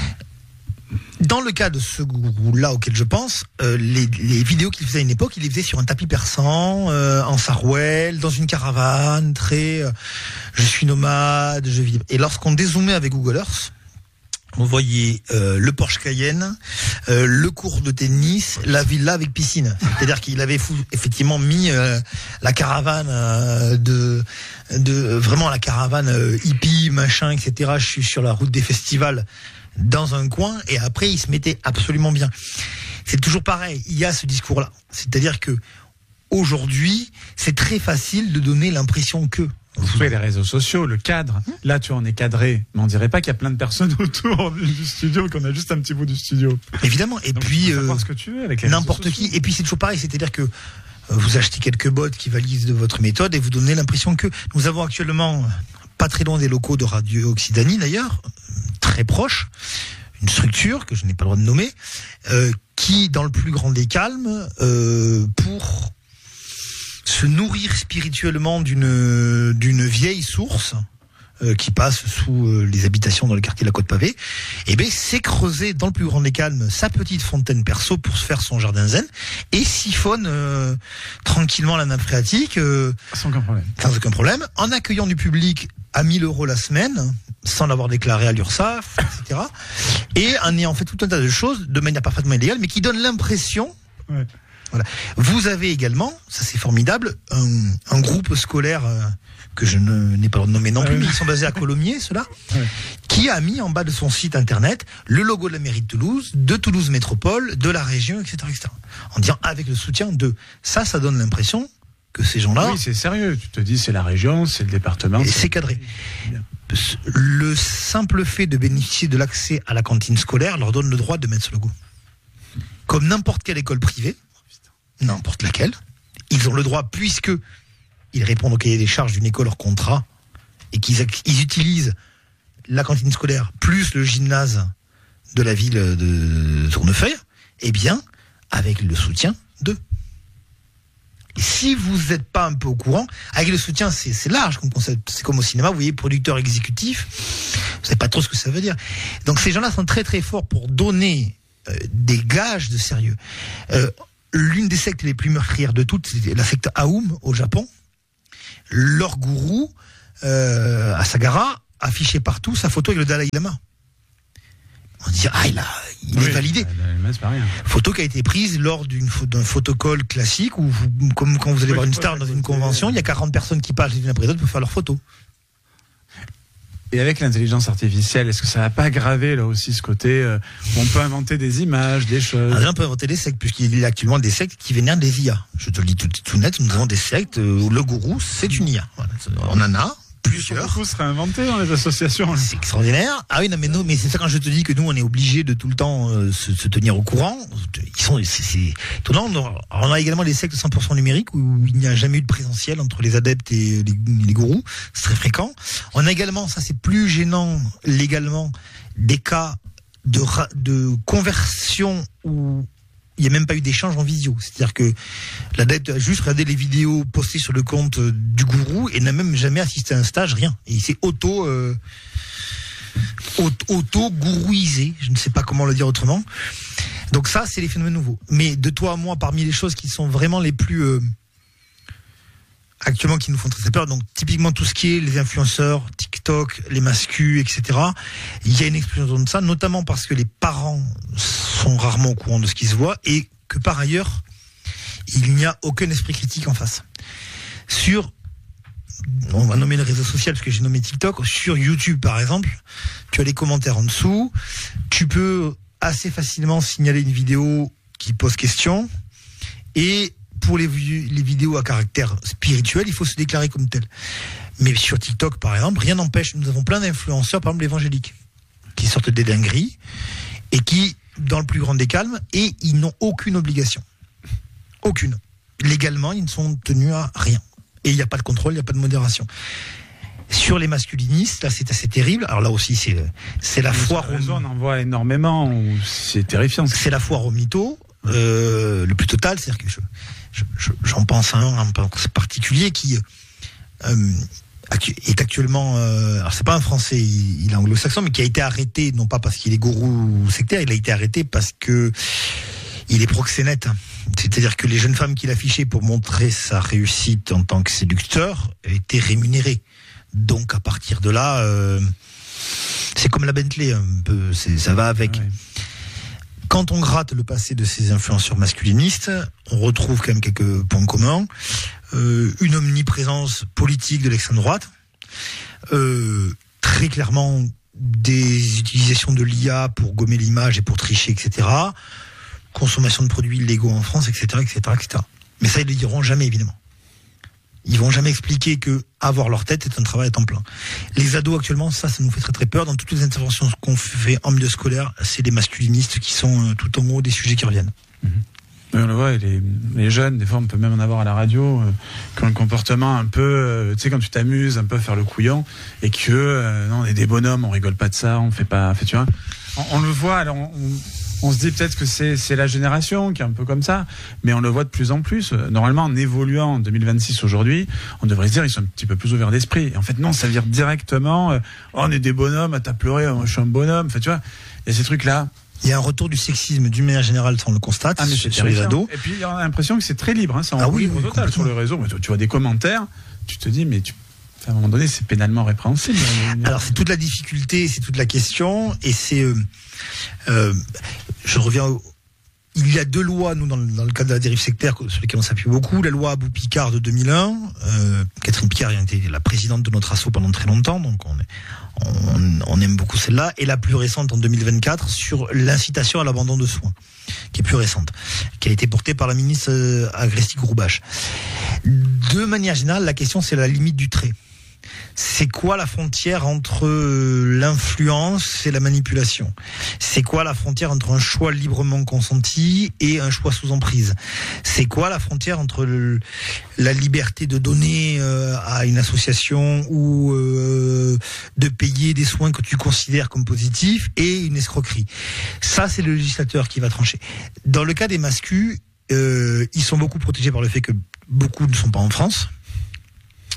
dans le cas de ce gourou-là auquel je pense, euh, les, les vidéos qu'il faisait à une époque, il les faisait sur un tapis persan, euh, en sarouel, dans une caravane, très euh, je suis nomade, je vis. Et lorsqu'on dézoomait avec Google Earth, on voyait euh, le Porsche Cayenne, euh, le cours de tennis, la villa avec piscine. C'est-à-dire qu'il avait fou, effectivement mis euh, la caravane euh, de, de vraiment la caravane euh, hippie, machin, et cetera. Je suis sur la route des festivals dans un coin, et après il se mettait absolument bien. C'est toujours pareil. Il y a ce discours-là. C'est-à-dire que aujourd'hui, c'est très facile de donner l'impression que. Vous trouvez les réseaux sociaux, le cadre. Là, tu en es cadré. Mais on dirait pas qu'il y a plein de personnes autour du studio, qu'on a juste un petit bout du studio. Évidemment. Et donc, puis, euh, voir ce que tu veux avec les n'importe qui. Et puis, c'est toujours pareil. C'est-à-dire que vous achetez quelques bots qui valident de votre méthode et vous donnez l'impression que nous avons actuellement, pas très loin des locaux de Radio Occitanie d'ailleurs, très proche, une structure que je n'ai pas le droit de nommer, euh, qui, dans le plus grand des calmes, euh, pour se nourrir spirituellement d'une d'une vieille source euh, qui passe sous euh, les habitations dans le quartier de la Côte-Pavée, et ben c'est creuser dans le plus grand des calmes sa petite fontaine perso pour se faire son jardin zen, et siphonne euh, tranquillement la nappe phréatique euh, sans aucun problème. Sans aucun problème, en accueillant du public à mille euros la semaine, sans l'avoir déclaré à l'URSSAF, et cetera. Et en ayant fait tout un tas de choses de manière parfaitement illégale, mais qui donnent l'impression. Ouais. Voilà. Vous avez également, ça c'est formidable, un, un groupe scolaire euh, que je ne, n'ai pas le droit de nommer non plus, ouais. Mais ils sont basés à Colomiers, ceux-là, ouais. Qui a mis en bas de son site internet le logo de la mairie de Toulouse, de Toulouse Métropole, de la région, et cetera, et cetera. En disant avec le soutien de. Ça, ça donne l'impression que ces gens-là. Oui, c'est sérieux. Tu te dis, c'est la région, c'est le département. Et c'est, c'est cadré. Bien. Le simple fait de bénéficier de l'accès à la cantine scolaire leur donne le droit de mettre ce logo. Comme n'importe quelle école privée. N'importe laquelle, ils ont le droit, puisque ils répondent au cahier des charges d'une école hors contrat, et qu'ils ils utilisent la cantine scolaire plus le gymnase de la ville de Tournefeuille, eh bien, avec le soutien d'eux. Et si vous n'êtes pas un peu au courant, avec le soutien, c'est, c'est large comme concept. C'est comme au cinéma, vous voyez, producteur exécutif, vous savez pas trop ce que ça veut dire. Donc ces gens-là sont très très forts pour donner euh, des gages de sérieux. Euh, l'une des sectes les plus meurtrières de toutes, c'est la secte Aum au Japon. Leur gourou, euh, Asagara, affichait partout sa photo avec le Dalai Lama. On dit, ah, il, a, il oui, est validé. C'est pas rien. Photo qui a été prise lors d'une, d'un photocall classique, où vous, comme quand vous allez oui, voir une star dans une convention, il y a quarante personnes qui passent les unes après les autres pour faire leur photo. Et avec l'intelligence artificielle, est-ce que ça va pas aggraver là aussi ce côté euh, où on peut inventer des images, des choses? Ah, là, on peut inventer des sectes, puisqu'il y a actuellement des sectes qui vénèrent des I A. Je te le dis tout, tout net, nous avons des sectes où le gourou, c'est une I A. Voilà. On en a plusieurs. Beaucoup seraient inventés dans les associations. Là. C'est extraordinaire. Ah oui, non, mais non, mais c'est ça quand je te dis que nous, on est obligés de tout le temps euh, se, se tenir au courant. Ils sont, c'est, c'est étonnant. On a également les sectes cent pour cent numériques où il n'y a jamais eu de présentiel entre les adeptes et les, les gourous. C'est très fréquent. On a également, ça c'est plus gênant légalement, des cas de, de conversion où il n'y a même pas eu d'échange en visio. C'est-à-dire que l'adepte a juste regardé les vidéos postées sur le compte du gourou et n'a même jamais assisté à un stage, rien. Et il s'est auto, euh, auto-gourouisé. Je ne sais pas comment le dire autrement. Donc ça, c'est les phénomènes nouveaux. Mais de toi à moi, parmi les choses qui sont vraiment les plus... Euh, actuellement qui nous font très peur, donc typiquement tout ce qui est les influenceurs, TikTok, les mascus, et cetera. Il y a une explosion de ça, notamment parce que les parents sont rarement au courant de ce qui se voit et que par ailleurs, il n'y a aucun esprit critique en face. Sur, on va nommer le réseau social parce que j'ai nommé TikTok, sur YouTube par exemple, tu as les commentaires en dessous, tu peux assez facilement signaler une vidéo qui pose question et pour les, les vidéos à caractère spirituel, il faut se déclarer comme tel. Mais sur TikTok, par exemple, rien n'empêche. Nous avons plein d'influenceurs, par exemple évangéliques, qui sortent des dingueries et qui, dans le plus grand des calmes, et ils n'ont aucune obligation. Aucune. Légalement, ils ne sont tenus à rien. Et il n'y a pas de contrôle, il n'y a pas de modération. Sur les masculinistes, là, c'est assez terrible. Alors là aussi, c'est, c'est la foire au... On en voit énormément. C'est terrifiant. C'est la foire au mytho. Euh, le plus total, c'est-à-dire que je, je, je, j'en pense à un en particulier qui euh, est actuellement, euh, alors c'est pas un Français, il, il est anglo-saxon, mais qui a été arrêté, non pas parce qu'il est gourou sectaire, il a été arrêté parce que il est proxénète. C'est-à-dire que les jeunes femmes qu'il affichait pour montrer sa réussite en tant que séducteur étaient rémunérées. Donc à partir de là, euh, c'est comme la Bentley, un peu, c'est, ça va avec. Ouais. Quand on gratte le passé de ces influenceurs masculinistes, on retrouve quand même quelques points communs. Euh, une omniprésence politique de l'extrême droite, euh, très clairement des utilisations de l'I A pour gommer l'image et pour tricher, et cetera. Consommation de produits illégaux en France, et cetera, et cetera, et cetera. Mais ça, ils ne le diront jamais, évidemment. Ils vont jamais expliquer que avoir leur tête est un travail à temps plein. Les ados actuellement, ça, ça nous fait très très peur. Dans toutes les interventions qu'on fait en milieu scolaire, c'est les masculinistes qui sont tout en haut des sujets qui reviennent. Mmh. Oui, on le voit, les, les jeunes, des fois on peut même en avoir à la radio, euh, qui ont le comportement un peu, euh, tu sais, quand tu t'amuses un peu à faire le couillon, et que euh, non, on est des bonhommes, on rigole pas de ça, on fait pas, fait, tu vois. On, on le voit, alors on, on, on se dit peut-être que c'est, c'est la génération qui est un peu comme ça, mais on le voit de plus en plus. Normalement, en évoluant en deux mille vingt-six aujourd'hui, on devrait se dire ils sont un petit peu plus ouverts d'esprit. Et en fait, non, ça vire directement, euh, oh, on est des bonhommes, t'as pleuré, moi je suis un bonhomme, fait, tu vois. Il y a ces trucs-là. Il y a un retour du sexisme d'une manière générale, on le constate, ah, mais sur, sur les ados. Et puis, il y a l'impression que c'est très libre, hein, c'est en ah, oui, libre oui, total sur le réseau. Mais tu, tu vois des commentaires, tu te dis, mais tu, à un moment donné, c'est pénalement répréhensible. Alors, c'est toute la difficulté, c'est toute la question, et c'est, euh, euh, je reviens au, il y a deux lois, nous, dans le, dans le cadre de la dérive sectaire, sur lesquelles on s'appuie beaucoup. La loi Abou-Picard de deux mille un. Euh, Catherine Picard a été la présidente de notre asso pendant très longtemps, donc on, est, on, on aime beaucoup celle-là. Et la plus récente, en deux mille vingt-quatre, sur l'incitation à l'abandon de soins, qui est plus récente, qui a été portée par la ministre euh, Agresti-Groubache. De manière générale, la question, c'est la limite du trait. C'est quoi la frontière entre l'influence et la manipulation ? C'est quoi la frontière entre un choix librement consenti et un choix sous emprise ? C'est quoi la frontière entre le, la liberté de donner euh, à une association ou euh, de payer des soins que tu considères comme positifs et une escroquerie ? Ça, c'est le législateur qui va trancher. Dans le cas des mascus, euh, ils sont beaucoup protégés par le fait que beaucoup ne sont pas en France.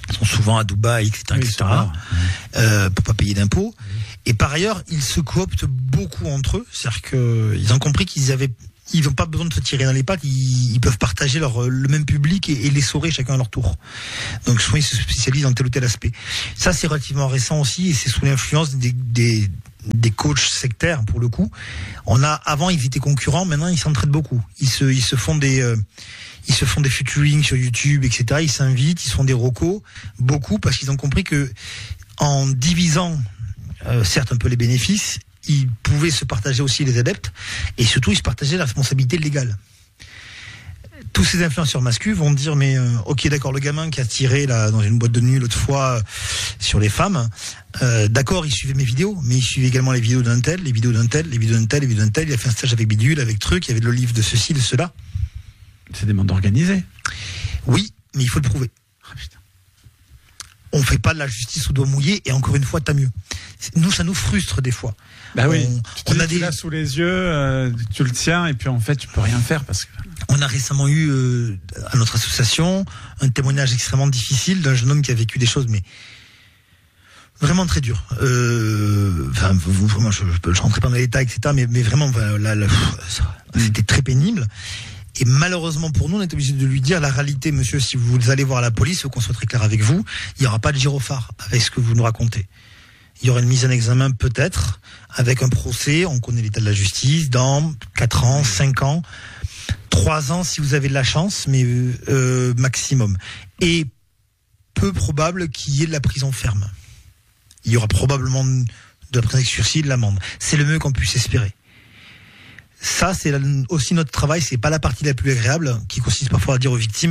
sont souvent à Dubaï, et cetera, oui, et cetera, euh, pour pas payer d'impôts. Oui. Et par ailleurs, ils se cooptent beaucoup entre eux, c'est-à-dire qu'ils ont compris qu'ils avaient, ils n'ont pas besoin de se tirer dans les pattes, ils, ils peuvent partager leur, le même public et, et l'essorer chacun à leur tour. Donc souvent ils se spécialisent dans tel ou tel aspect. Ça c'est relativement récent aussi et c'est sous l'influence des, des, des coachs sectaires pour le coup. On a, avant ils étaient concurrents, maintenant ils s'entraident beaucoup. Ils se, ils se font des... Euh, Ils se font des featuring sur YouTube, et cetera. Ils s'invitent, ils se font des recos, beaucoup, parce qu'ils ont compris que en divisant, euh, certes un peu les bénéfices, ils pouvaient se partager aussi les adeptes, et surtout ils se partageaient la responsabilité légale. Tous ces influenceurs masculins vont dire mais euh, ok d'accord, le gamin qui a tiré là dans une boîte de nuit l'autre fois euh, sur les femmes, euh, d'accord il suivait mes vidéos, mais il suivait également les vidéos d'un tel, les vidéos d'un tel, les vidéos d'un tel, les vidéos d'un tel. Il a fait un stage avec Bidule, avec truc, il y avait le livre de ceci, de cela. C'est des bandes organisées. Oui, mais il faut le prouver. Oh, putain. On fait pas de la justice au doigt mouillé, et encore une fois, t'as mieux. Nous, ça nous frustre des fois. Bah on, oui. Tu on a des... des là sous les yeux, euh, tu le tiens, et puis en fait, tu peux rien faire parce que. On a récemment eu euh, à notre association un témoignage extrêmement difficile d'un jeune homme qui a vécu des choses, mais vraiment très dures. Euh, enfin, vraiment, je, je, je rentrais pas dans les détails, et cetera. Mais, mais vraiment, là, là, c'était très pénible. Et malheureusement pour nous, on est obligé de lui dire la réalité, monsieur, si vous allez voir la police, faut qu'on soit très clair avec vous, il n'y aura pas de gyrophare avec ce que vous nous racontez. Il y aura une mise en examen peut-être, avec un procès, on connaît l'état de la justice, dans quatre ans, cinq ans, trois ans si vous avez de la chance, mais euh, maximum. Et peu probable qu'il y ait de la prison ferme. Il y aura probablement de la prison avec sursis, de l'amende. C'est le mieux qu'on puisse espérer. Ça, c'est aussi notre travail, c'est pas la partie la plus agréable, qui consiste parfois à dire aux victimes,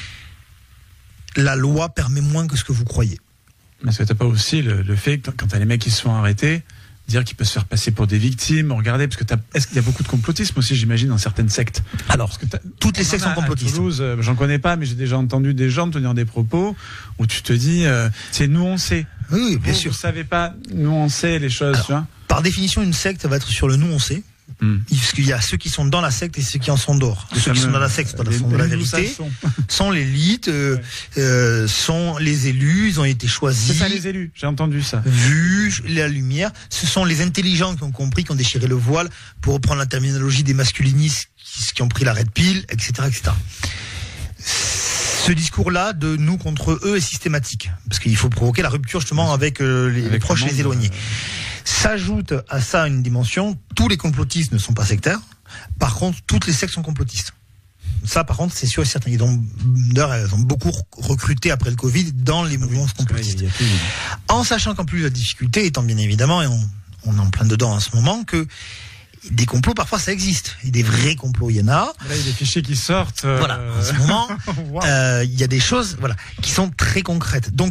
la loi permet moins que ce que vous croyez. Mais est-ce que t'as pas aussi le, le fait que quand t'as les mecs qui se font arrêter, dire qu'ils peuvent se faire passer pour des victimes, regardez, parce que t'as, est-ce qu'il y a beaucoup de complotisme aussi, j'imagine, dans certaines sectes? Alors, parce que toutes les sectes sont complotistes. À Toulouse, euh, j'en connais pas, mais j'ai déjà entendu des gens tenir des propos où tu te dis, euh, c'est nous on sait. Oui, oui bien vous, sûr. Vous savez pas, nous on sait les choses. Alors, tu vois. Par définition, une secte va être sur le nous on sait. Mmh. Parce qu'il y a ceux qui sont dans la secte et ceux qui en sont dehors. Ceux qui sont dans la secte, dans la, sont de la vérité, sont l'élite, euh, ouais. euh, sont les élus, ils ont été choisis. C'est ça les élus, j'ai entendu ça. Vu la lumière, ce sont les intelligents qui ont compris, qui ont déchiré le voile, pour reprendre la terminologie des masculinistes qui, qui ont pris la red pill, et cetera, et cetera. Ce discours-là de nous contre eux est systématique, parce qu'il faut provoquer la rupture justement avec euh, les, avec les proches et les éloignés. Euh... S'ajoute à ça une dimension, tous les complotistes ne sont pas sectaires, par contre toutes les sectes sont complotistes. Ça par contre c'est sûr et certain, ils ont, elles ont beaucoup recruté après le Covid dans les mouvements oui, complotistes. Vrai, en sachant qu'en plus la difficulté étant bien évidemment, et on, on est en plein dedans en ce moment, que des complots parfois ça existe, et des vrais complots il y en a. Là il y a des fichiers qui sortent. Euh... Voilà, en ce moment wow. euh, il y a des choses voilà, qui sont très concrètes. Donc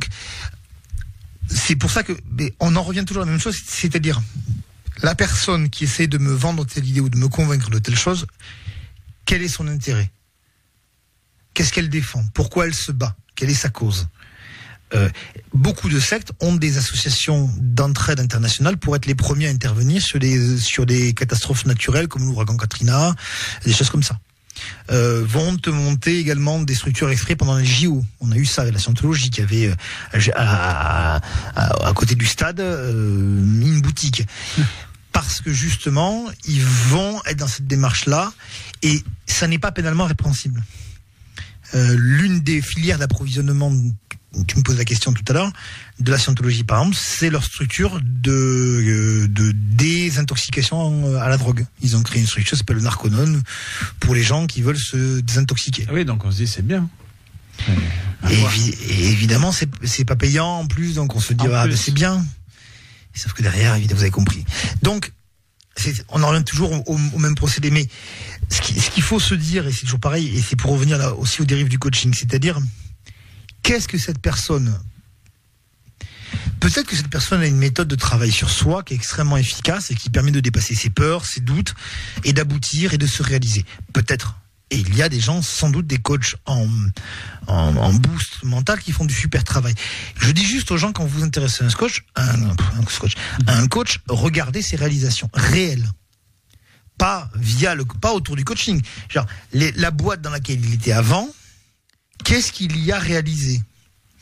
c'est pour ça que on en revient toujours à la même chose, c'est-à-dire la personne qui essaie de me vendre telle idée ou de me convaincre de telle chose, quel est son intérêt? Qu'est-ce qu'elle défend? Pourquoi elle se bat? Quelle est sa cause? euh, Beaucoup de sectes ont des associations d'entraide internationale pour être les premiers à intervenir sur des, sur des catastrophes naturelles comme l'ouragan Katrina, des choses comme ça. Euh, vont te monter également des structures exprès pendant les J O. On a eu ça avec la Scientologie qui avait euh, à, à, à côté du stade euh, une boutique. Parce que justement, ils vont être dans cette démarche-là et ça n'est pas pénalement répréhensible. Euh, l'une des filières d'approvisionnement, tu me poses la question tout à l'heure, de la Scientologie par exemple, c'est leur structure de, de désintoxication à la drogue. Ils ont créé une structure qui s'appelle le Narconon pour les gens qui veulent se désintoxiquer. Ah oui, donc on se dit c'est bien. Et, évi- et évidemment, c'est, c'est pas payant en plus, donc on se dit ah ben c'est bien. Sauf que derrière, évidemment, vous avez compris. Donc, c'est, on en revient toujours au, au même procédé. Mais ce, qui, ce qu'il faut se dire, et c'est toujours pareil, et c'est pour revenir là aussi aux dérives du coaching, c'est-à-dire, qu'est-ce que cette personne... Peut-être que cette personne a une méthode de travail sur soi qui est extrêmement efficace et qui permet de dépasser ses peurs, ses doutes, et d'aboutir et de se réaliser. Peut-être. Et il y a des gens, sans doute des coachs en, en, en boost mental qui font du super travail. Je dis juste aux gens, quand vous vous intéressez à un coach, un, un, coach, à un coach, regardez ses réalisations réelles. Pas via le, pas autour du coaching. Genre, les, la boîte dans laquelle il était avant, qu'est-ce qu'il y a réalisé?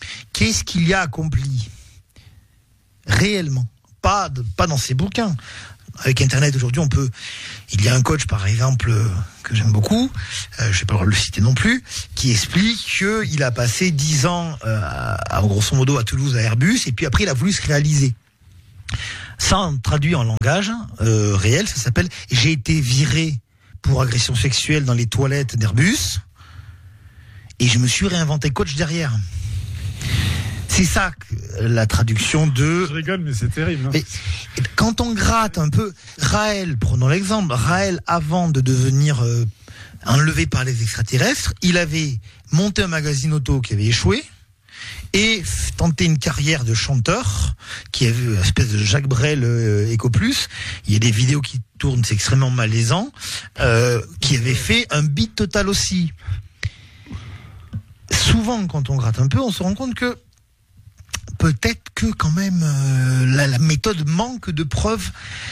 Qu'est-ce qu'il y a accompli réellement, pas, de, pas dans ses bouquins. Avec Internet aujourd'hui, on peut. Il y a un coach, par exemple, euh, que j'aime beaucoup, euh, je vais pas le citer non plus, qui explique qu'il a passé dix ans, euh, à, grosso modo, à Toulouse, à Airbus, et puis après, il a voulu se réaliser. Ça, traduit en langage euh, réel, ça s'appelle « J'ai été viré pour agression sexuelle dans les toilettes d'Airbus, et je me suis réinventé coach derrière ». C'est ça, la traduction de... Je rigole, mais c'est terrible. Hein. Et, et quand on gratte un peu, Raël, prenons l'exemple, Raël, avant de devenir euh, enlevé par les extraterrestres, il avait monté un magazine auto qui avait échoué et tenté une carrière de chanteur qui avait une espèce de Jacques Brel euh, Eco Plus. Il y a des vidéos qui tournent, c'est extrêmement malaisant, euh, qui avait fait un beat total aussi. Souvent, quand on gratte un peu, on se rend compte que peut-être que quand même euh, la, la méthode manque de preuves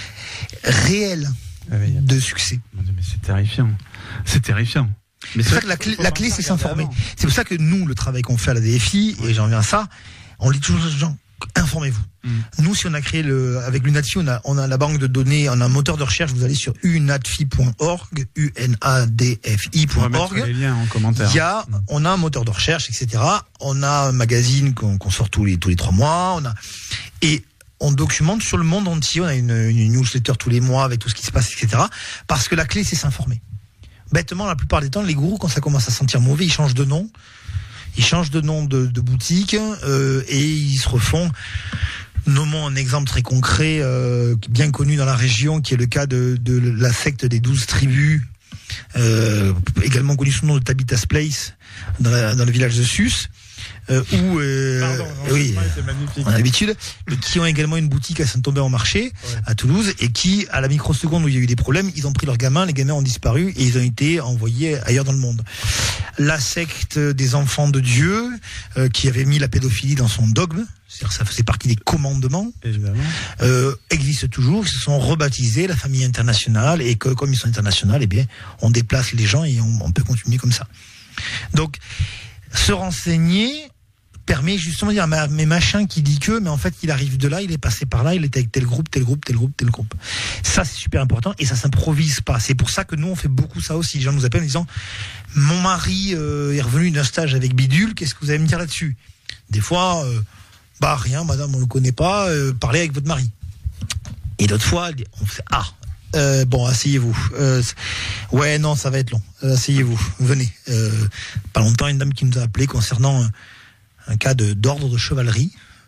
réelles ah oui, de succès. Mais c'est terrifiant. C'est terrifiant. Mais c'est pour ça que la clé, la clé c'est s'informer. Avant. C'est pour ça que nous, le travail qu'on fait à la D F I, oui. et j'en viens à ça, on dit toujours aux gens, informez-vous. Mm. Nous, si on a créé le, avec l'UNADFI, on a, on a la banque de données, on a un moteur de recherche, vous allez sur unadfi point org, U N A D F I point org. Les liens en commentaire. Il y a, on a un moteur de recherche, et cetera. On a un magazine qu'on, qu'on sort tous les, tous les trois mois, on a, et on documente sur le monde entier, on a une, une newsletter tous les mois avec tout ce qui se passe, et cetera. Parce que la clé, c'est s'informer. Bêtement, la plupart des temps, les gourous, quand ça commence à sentir mauvais, ils changent de nom. Ils changent de nom de, de boutique, euh, et ils se refont. Nommons un exemple très concret, euh, bien connu dans la région, qui est le cas de, de la secte des douze tribus, euh, également connu sous le nom de Tabitha's Place, dans, la, dans le village de Sus. Euh, où euh, Pardon, oui, on a l'habitude, qui ont également une boutique à Saint-Omer-en-Marché, ouais. à Toulouse, et qui, à la microseconde où il y a eu des problèmes, ils ont pris leurs gamins, les gamins ont disparu et ils ont été envoyés ailleurs dans le monde. La secte des enfants de Dieu, euh, qui avait mis la pédophilie dans son dogme, c'est-à-dire que ça faisait partie des commandements, évidemment, euh, existe toujours. Ils se sont rebaptisés la famille internationale, et que comme ils sont internationaux, eh bien, on déplace les gens et on, on peut continuer comme ça. Donc, se renseigner permet justement de dire, mais machin qui dit que, mais en fait, il arrive de là, il est passé par là, il était avec tel groupe, tel groupe, tel groupe, tel groupe. Ça, c'est super important, et ça s'improvise pas. C'est pour ça que nous, on fait beaucoup ça aussi. Les gens nous appellent en disant, mon mari euh, est revenu d'un stage avec Bidule, qu'est-ce que vous allez me dire là-dessus? Des fois, euh, bah rien, madame, on le connaît pas, euh, parlez avec votre mari. Et d'autres fois, on fait, ah, Euh, bon, asseyez-vous. Euh, ouais, non, ça va être long. Euh, asseyez-vous, venez. Euh, pas longtemps, une dame qui nous a appelé concernant un, un cas de d'ordre de chevalerie.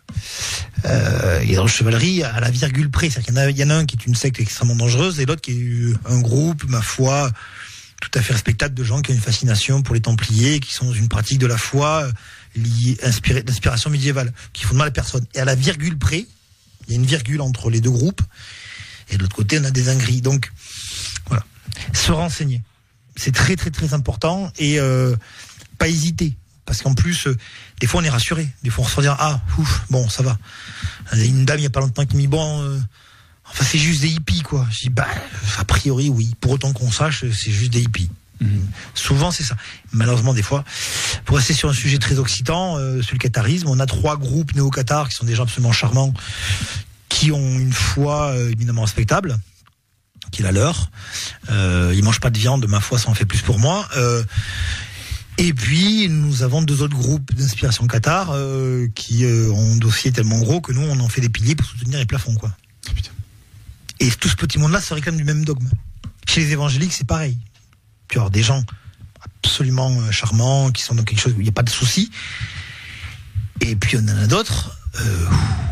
Euh, et dans le chevalerie, à la virgule près, c'est-à-dire qu'il y en a, il y en a un qui est une secte extrêmement dangereuse, et l'autre qui est un groupe, ma foi, tout à fait respectable, de gens qui ont une fascination pour les Templiers, qui sont dans une pratique de la foi liée, inspirée d'inspiration médiévale, qui font de mal à personne. Et à la virgule près, il y a une virgule entre les deux groupes. Et de l'autre côté, on a des ingris. Donc, voilà. Se renseigner. C'est très, très, très important. Et euh, pas hésiter. Parce qu'en plus, euh, des fois, on est rassuré. Des fois, on se dit, ah, ouf, bon, ça va. Il y a une dame, il n'y a pas longtemps, qui m'a dit, bon, euh, enfin, c'est juste des hippies, quoi. Je dis, bah, a priori, oui. Pour autant qu'on sache, c'est juste des hippies. Mmh. Souvent, c'est ça. Malheureusement, des fois, pour rester sur un sujet très occitan, euh, sur le catharisme, on a trois groupes néo-cathares qui sont des gens absolument charmants, qui ont une foi euh, éminemment respectable, qui est la leur. Euh, ils mangent pas de viande, ma foi, ça en fait plus pour moi. Euh, et puis, nous avons deux autres groupes d'inspiration cathare euh, qui euh, ont un dossier tellement gros que nous, on en fait des piliers pour soutenir les plafonds, quoi. Oh, putain. Et tout ce petit monde-là se réclame du même dogme. Chez les évangéliques, c'est pareil. Tu as des gens absolument charmants, qui sont dans quelque chose où il n'y a pas de souci. Et puis, on en a d'autres... Euh,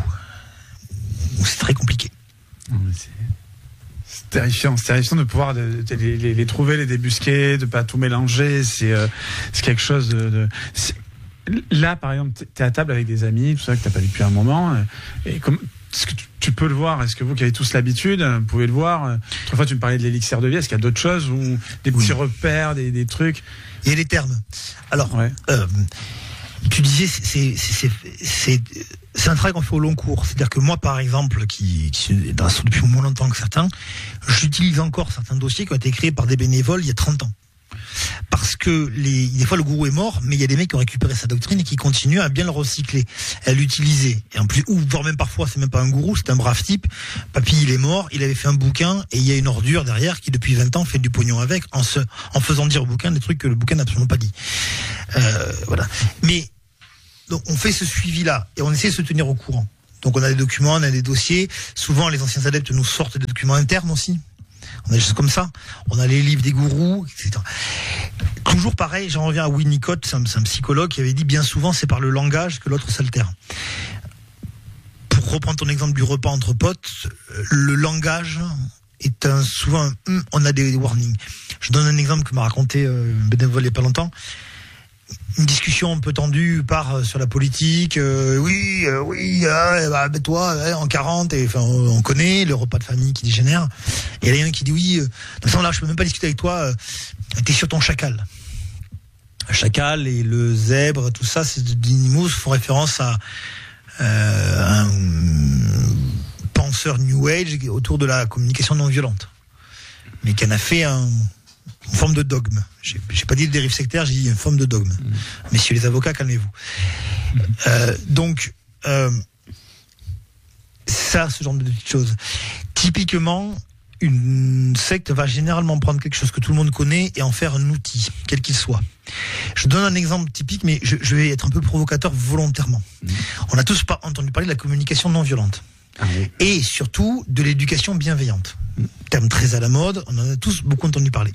c'est très compliqué. C'est, c'est terrifiant, c'est terrifiant de pouvoir de, de, les, les, les trouver, les débusquer, de pas tout mélanger. C'est, euh, c'est quelque chose de. de c'est... Là, par exemple, t'es à table avec des amis, tout ça que t'as pas vu depuis un moment. Et comme, est-ce que tu, tu peux le voir? Est-ce que vous qui avez tous l'habitude, vous pouvez le voir? Autrefois, tu me parlais de l'élixir de vie. Est-ce qu'il y a d'autres choses ou des petits oui. repères, des, des trucs? Il y a les termes. Alors, ouais. euh, tu disais, c'est, c'est, c'est, c'est c'est un travail qu'on fait au long cours. C'est-à-dire que moi, par exemple, qui, qui dans, depuis moins longtemps que certains, j'utilise encore certains dossiers qui ont été créés par des bénévoles il y a trente ans. Parce que les, des fois le gourou est mort, mais il y a des mecs qui ont récupéré sa doctrine et qui continuent à bien le recycler, à l'utiliser. Et en plus, ou voire même parfois, c'est même pas un gourou, c'est un brave type. Papy, il est mort, il avait fait un bouquin et il y a une ordure derrière qui depuis vingt ans fait du pognon avec en se, en faisant dire au bouquin des trucs que le bouquin n'a absolument pas dit. Euh, voilà. Mais donc on fait ce suivi-là et on essaie de se tenir au courant. Donc on a des documents, on a des dossiers. Souvent les anciens adeptes nous sortent des documents internes aussi. On a des choses comme ça. On a les livres des gourous, et cetera. Toujours pareil, j'en reviens à Winnicott, c'est un, c'est un psychologue qui avait dit bien souvent c'est par le langage que l'autre s'altère. Pour reprendre ton exemple du repas entre potes, le langage est un, souvent un, on a des warnings. Je donne un exemple que m'a raconté euh, un bénévole il n'y a pas longtemps. Une discussion un peu tendue part euh, sur la politique. Euh, oui, euh, oui, euh, bah, toi, euh, en quarante, et, enfin, on connaît le repas de famille qui dégénère. Et il y en a un qui dit oui, euh, de toute là, je peux même pas discuter avec toi. Euh, t'es sur ton chacal. Le chacal et le zèbre, tout ça, c'est des animaux font référence à euh, un penseur New Age autour de la communication non violente, mais qui en a fait un une forme de dogme. J'ai, j'ai pas dit de dérive sectaire, j'ai dit une forme de dogme. Mmh. Messieurs les avocats, calmez-vous. Mmh. Euh, donc, euh, ça, ce genre de petites choses. Typiquement, une secte va généralement prendre quelque chose que tout le monde connaît et en faire un outil, quel qu'il soit. Je donne un exemple typique, mais je, je vais être un peu provocateur volontairement. Mmh. On a tous pas entendu parler de la communication non violente. Ah oui. Et surtout de l'éducation bienveillante. Terme très à la mode, on en a tous beaucoup entendu parler.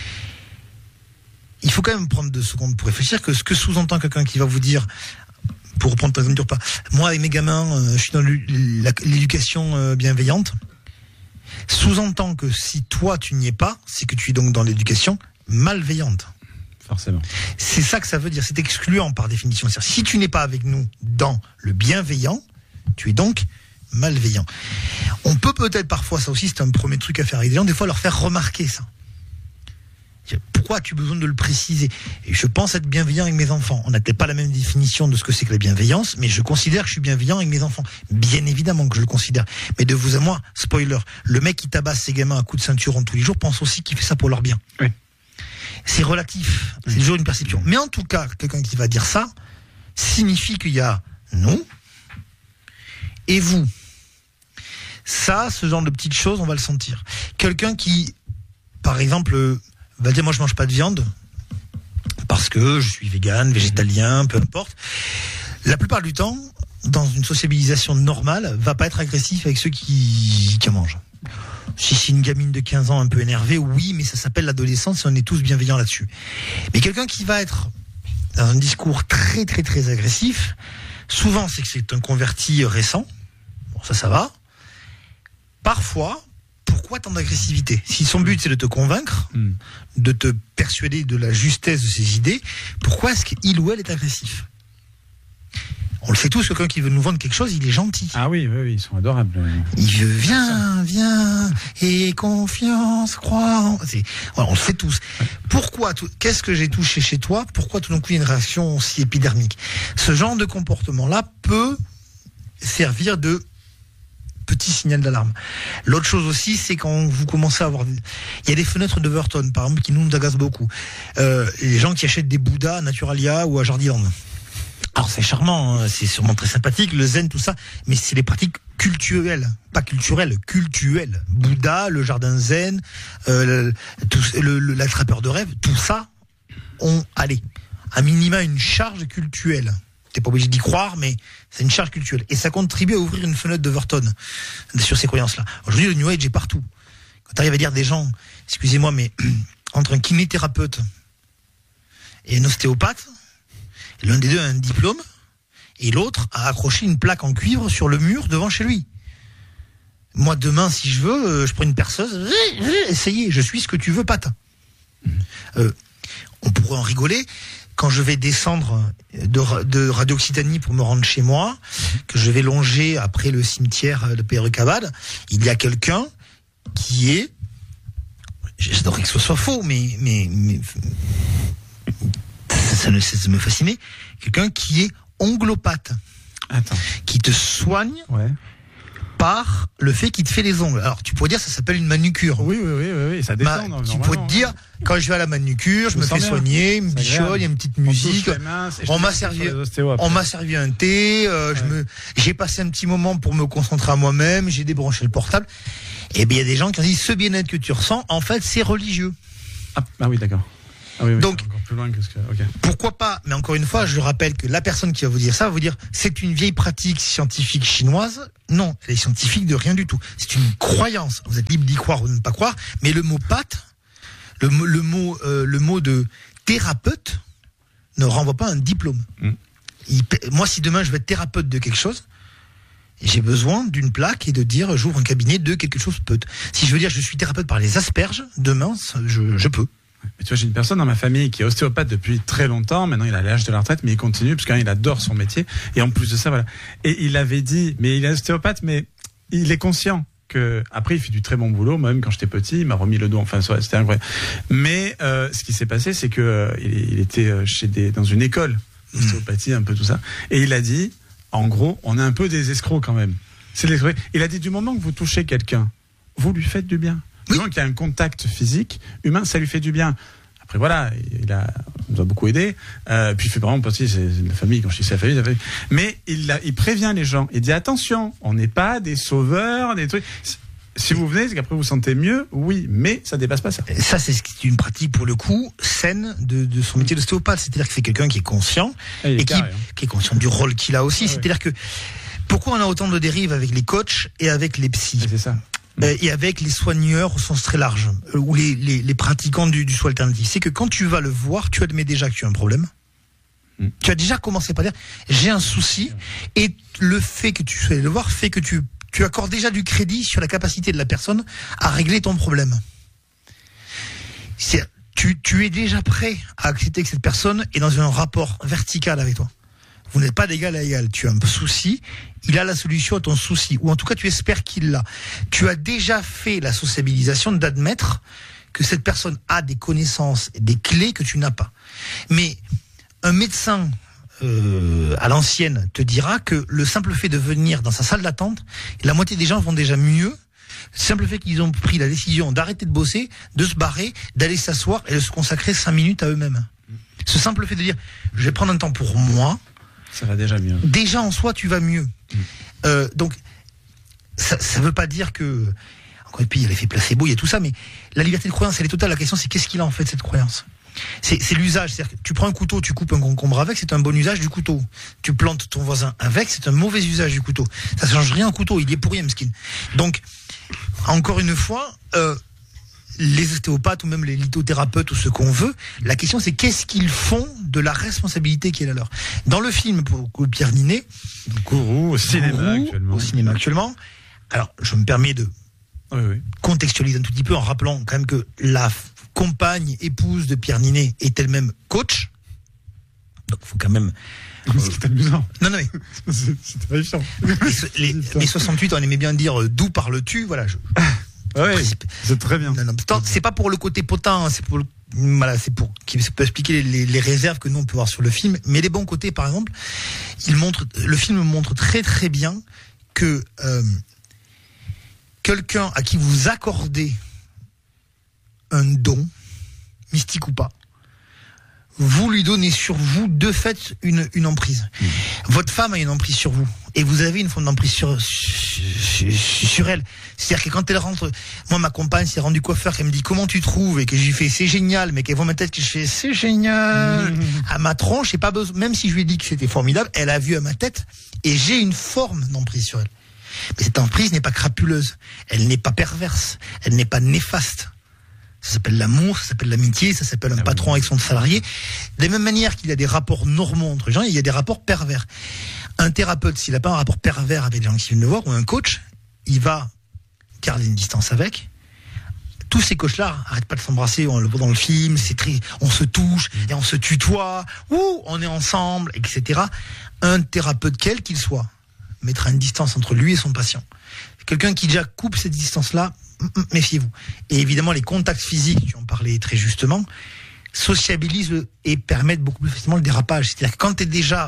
Il faut quand même prendre deux secondes pour réfléchir que ce que sous-entend quelqu'un qui va vous dire, pour reprendre ton exemple du repas, moi avec mes gamins, euh, je suis dans l'éducation euh, bienveillante, sous-entend que si toi tu n'y es pas, c'est que tu es donc dans l'éducation malveillante. Forcément. C'est ça que ça veut dire, c'est excluant par définition. C'est-à-dire, si tu n'es pas avec nous dans le bienveillant, tu es donc malveillant. On peut peut-être parfois, ça aussi c'est un premier truc à faire avec des gens, des fois leur faire remarquer ça. Pourquoi as-tu besoin de le préciser? Et je pense être bienveillant avec mes enfants. On n'a peut-être pas la même définition de ce que c'est que la bienveillance, mais je considère que je suis bienveillant avec mes enfants. Bien évidemment que je le considère. Mais de vous à moi, spoiler, le mec qui tabasse ses gamins à coups de ceinturon tous les jours pense aussi qu'il fait ça pour leur bien. Oui. C'est relatif, c'est toujours une perception. Mais en tout cas, quelqu'un qui va dire ça signifie qu'il y a nous et vous. Ça, ce genre de petites choses, on va le sentir. Quelqu'un qui, par exemple, va dire moi je mange pas de viande parce que je suis vegan, végétalien, peu importe. La plupart du temps, dans une sociabilisation normale, va pas être agressif avec ceux qui, qui en mangent. Si c'est une gamine de quinze ans un peu énervée, oui, mais ça s'appelle l'adolescence et on est tous bienveillants là-dessus. Mais quelqu'un qui va être dans un discours très très très agressif, souvent c'est que c'est un converti récent. Bon, ça, ça va. Parfois, pourquoi tant d'agressivité? Si son but c'est de te convaincre, mm. de te persuader de la justesse de ses idées, pourquoi est-ce qu'il ou elle est agressif? On le sait tous, quelqu'un qui veut nous vendre quelque chose, il est gentil. Ah oui, oui, oui, ils sont adorables. Il veut, viens, viens, et confiance, crois. C'est, voilà, on le sait tous. Pourquoi, tout, qu'est-ce que j'ai touché chez toi? Pourquoi tout d'un coup il y a une réaction aussi épidermique? Ce genre de comportement-là peut servir de petit signal d'alarme. L'autre chose aussi, c'est quand vous commencez à avoir... Il y a des fenêtres de Burton, par exemple, qui nous agacent beaucoup. Euh, les gens qui achètent des Bouddhas à Naturalia ou à Jardiland. Alors c'est charmant, hein, c'est sûrement très sympathique, le zen, tout ça, mais c'est les pratiques cultuelles, pas culturelles, cultuelles. Bouddha, le jardin zen, euh, tout, le, le, l'attrapeur de rêve, tout ça ont, allez, à minima une charge cultuelle. T'es pas obligé d'y croire, mais c'est une charge culturelle. Et ça contribue à ouvrir une fenêtre d'Overton sur ces croyances-là. Aujourd'hui, le New Age est partout. Quand tu arrives à dire des gens, excusez-moi, mais entre un kinésithérapeute et un ostéopathe, l'un des deux a un diplôme, et l'autre a accroché une plaque en cuivre sur le mur devant chez lui. Moi, demain, si je veux, je prends une perceuse, essayez, je suis ce que tu veux, pâte. Euh, on pourrait en rigoler. Quand je vais descendre de, de Radio Occitanie pour me rendre chez moi, que je vais longer après le cimetière de Peyre-Cabade, il y a quelqu'un qui est, j'adorerais que ce soit faux, mais, mais, mais ça, ça, ça me fascinait, quelqu'un qui est onglopathe. Attends. Qui te soigne ouais. par par le fait qu'il te fait les ongles. Alors tu pourrais dire ça s'appelle une manucure. Oui, oui, oui, oui, oui ça descend. Bah, tu pourrais te dire, quand je vais à la manucure, je, je me fais soigner, il me bichonne, il y a une petite musique. Mains, on m'a servi, on m'a servi un thé. Euh, ouais. Je me, j'ai passé un petit moment pour me concentrer à moi-même. J'ai débranché le portable. Et bien il y a des gens qui ont dit ce bien-être que tu ressens, en fait, c'est religieux. Ah, ah oui, d'accord. Ah oui, oui, donc, encore plus loin que ce que... okay. Pourquoi pas? Mais encore une fois, je rappelle que la personne qui va vous dire ça va vous dire c'est une vieille pratique scientifique chinoise. Non, elle est scientifique de rien du tout. C'est une croyance. Vous êtes libre d'y croire ou de ne pas croire. Mais le mot pâte, le, le mot, euh, le mot de thérapeute ne renvoie pas à un diplôme. Mm. Il, moi, si demain je vais être thérapeute de quelque chose, j'ai besoin d'une plaque et de dire j'ouvre un cabinet de quelque chose peut. Si je veux dire je suis thérapeute par les asperges, demain je, je peux. Mais tu vois, j'ai une personne dans ma famille qui est ostéopathe depuis très longtemps. Maintenant, il a l'âge de la retraite, mais il continue parce qu'il adore son métier. Et en plus de ça, voilà. Et il avait dit, mais il est ostéopathe, mais il est conscient que après, il fait du très bon boulot. Moi-même, quand j'étais petit, il m'a remis le dos. Enfin, c'était incroyable. Mais euh, ce qui s'est passé, c'est que euh, il, il était chez des dans une école d'ostéopathie, un peu tout ça. Et il a dit, en gros, on est un peu des escrocs quand même. C'est l'escroc. Il a dit, du moment que vous touchez quelqu'un, vous lui faites du bien. Oui. Donc il y a un contact physique humain, ça lui fait du bien. Après voilà, il a il nous a beaucoup aidé. Euh, puis il fait par exemple partie c'est la famille quand je dis sa famille, famille. Mais il il prévient les gens. Il dit attention, on n'est pas des sauveurs, des trucs. Si vous venez, c'est qu'après vous vous sentez mieux, oui, mais ça dépasse pas ça. Ça c'est une pratique pour le coup saine de, de son métier d'ostéopathe. C'est-à-dire que c'est quelqu'un qui est conscient et, et qui, qui est conscient du rôle qu'il a aussi. Ah, c'est-à-dire ouais. que pourquoi on a autant de dérives avec les coachs et avec les psys. Et c'est ça. Et avec les soigneurs au sens très large, ou les, les, les pratiquants du, du soin alternatif, c'est que quand tu vas le voir, tu admets déjà que tu as un problème. Mm. Tu as déjà commencé par dire j'ai un souci, et le fait que tu sois allé le voir fait que tu, tu accordes déjà du crédit sur la capacité de la personne à régler ton problème. C'est, tu, tu es déjà prêt à accepter que cette personne est dans un rapport vertical avec toi. Vous n'êtes pas d'égal à égal. Tu as un souci, il a la solution à ton souci. Ou en tout cas, tu espères qu'il l'a. Tu as déjà fait la sociabilisation d'admettre que cette personne a des connaissances et des clés que tu n'as pas. Mais un médecin euh, à l'ancienne te dira que le simple fait de venir dans sa salle d'attente, la moitié des gens vont déjà mieux. Le simple fait qu'ils ont pris la décision d'arrêter de bosser, de se barrer, d'aller s'asseoir et de se consacrer cinq minutes à eux-mêmes. Ce simple fait de dire, je vais prendre un temps pour moi, ça va déjà mieux. Déjà en soi, tu vas mieux. Mmh. Euh, donc, ça ne veut pas dire que... Encore une fois, il y a l'effet placebo, il y a tout ça, mais la liberté de croyance, elle est totale. La question, c'est qu'est-ce qu'il a en fait, cette croyance ? C'est, c'est l'usage. C'est-à-dire que tu prends un couteau, tu coupes un concombre avec, c'est un bon usage du couteau. Tu plantes ton voisin avec, c'est un mauvais usage du couteau. Ça ne change rien au couteau, il est pour rien, mesquine. Donc, encore une fois... Euh, les ostéopathes ou même les lithothérapeutes ou ce qu'on veut, la question c'est qu'est-ce qu'ils font de la responsabilité qui est la leur. Dans le film pour Pierre Ninet, Gourou au cinéma Gourou, actuellement. Au cinéma actuellement. Alors, je me permets de oui, oui. contextualiser un tout petit peu en rappelant quand même que la compagne, épouse de Pierre Ninet est elle-même coach. Donc, il faut quand même... C'est amusant. Non, non, mais... C'était pas chiant. Les, les, les soixante-huit, on aimait bien dire euh, d'où parles-tu, voilà, je... Oui, c'est très bien. Non, non, c'est pas pour le côté potin, c'est pour le, voilà, c'est pour qui peut expliquer les, les réserves que nous on peut voir sur le film. Mais les bons côtés, par exemple, il montre, le film montre très très bien que euh, quelqu'un à qui vous accordez un don, mystique ou pas, vous lui donnez sur vous de fait une, une emprise. Mmh. Votre femme a une emprise sur vous et vous avez une forme d'emprise sur, sur, sur elle. C'est-à-dire que quand elle rentre, moi ma compagne s'est rendue coiffeur, qu'elle me dit comment tu trouves et que je lui fais c'est génial, mais qu'elle voit ma tête que je fais c'est génial mmh. à ma tronche, j'ai pas besoin, même si je lui ai dit que c'était formidable, elle a vu à ma tête et j'ai une forme d'emprise sur elle. Mais cette emprise n'est pas crapuleuse, elle n'est pas perverse, elle n'est pas néfaste. Ça s'appelle l'amour, ça s'appelle l'amitié, ça s'appelle un ah patron oui. avec son salarié. De la même manière qu'il y a des rapports normaux entre les gens, il y a des rapports pervers. Un thérapeute, s'il n'a pas un rapport pervers avec les gens qui viennent le voir, ou un coach, il va garder une distance avec. Tous ces coachs-là arrêtent pas de s'embrasser, on le voit dans le film, c'est très, on se touche et on se tutoie, ouh, on est ensemble, et cetera. Un thérapeute, quel qu'il soit, mettra une distance entre lui et son patient. Quelqu'un qui déjà coupe cette distance-là, méfiez-vous. Et évidemment, les contacts physiques, tu en parlais très justement, sociabilisent et permettent beaucoup plus facilement le dérapage. C'est-à-dire que quand tu es déjà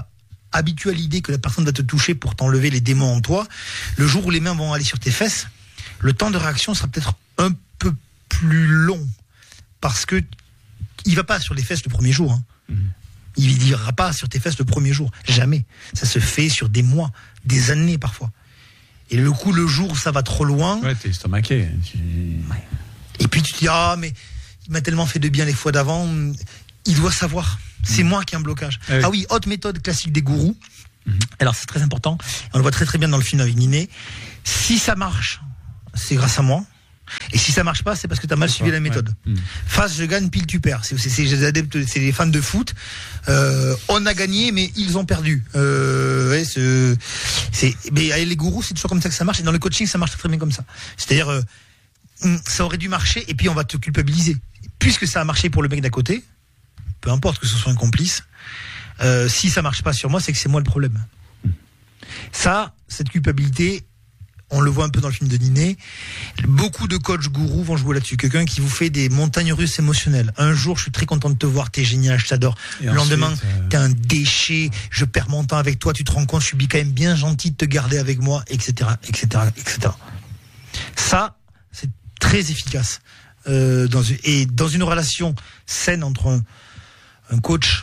habitué à l'idée que la personne va te toucher pour t'enlever les démons en toi, le jour où les mains vont aller sur tes fesses, le temps de réaction sera peut-être un peu plus long. Parce que il va pas sur les fesses le premier jour. Hein. Mmh. Il ira pas sur tes fesses le premier jour. Jamais. Ça se fait sur des mois, des années parfois. Et le coup, le jour où ça va trop loin... Ouais, t'es estomaqué. Tu... Ouais. Et puis tu te dis, ah, mais il m'a tellement fait de bien les fois d'avant, il doit savoir. C'est mmh. moi qui ai un blocage. Ah oui, ah oui, autre méthode classique des gourous. Mmh. Alors c'est très important. On le voit très très bien dans le film avec Niné. Si ça marche, c'est grâce à moi. Et si ça marche pas, c'est parce que tu as mal suivi la méthode. Ouais. Mmh. Face, je gagne, pile, tu perds. C'est, c'est, c'est les adeptes, c'est les fans de foot. Euh, on a gagné, mais ils ont perdu. Euh, ouais, c'est, c'est, mais avec les gourous, c'est toujours comme ça que ça marche. Et dans le coaching, ça marche très bien comme ça. C'est-à-dire, euh, ça aurait dû marcher, et puis on va te culpabiliser. Puisque ça a marché pour le mec d'à côté, peu importe que ce soit un complice, euh, si ça marche pas sur moi, c'est que c'est moi le problème. Mmh. Ça, cette culpabilité, on le voit un peu dans le film de Niné. Beaucoup de coachs gourous vont jouer là-dessus. Quelqu'un qui vous fait des montagnes russes émotionnelles. Un jour, je suis très content de te voir, t'es génial, je t'adore. Et le ensuite, lendemain, euh... t'es un déchet, je perds mon temps avec toi, tu te rends compte, je suis quand même bien gentil de te garder avec moi, et cetera, et cetera, et cetera. Ça, c'est très efficace. Euh, dans une, et dans une relation saine entre un, un coach,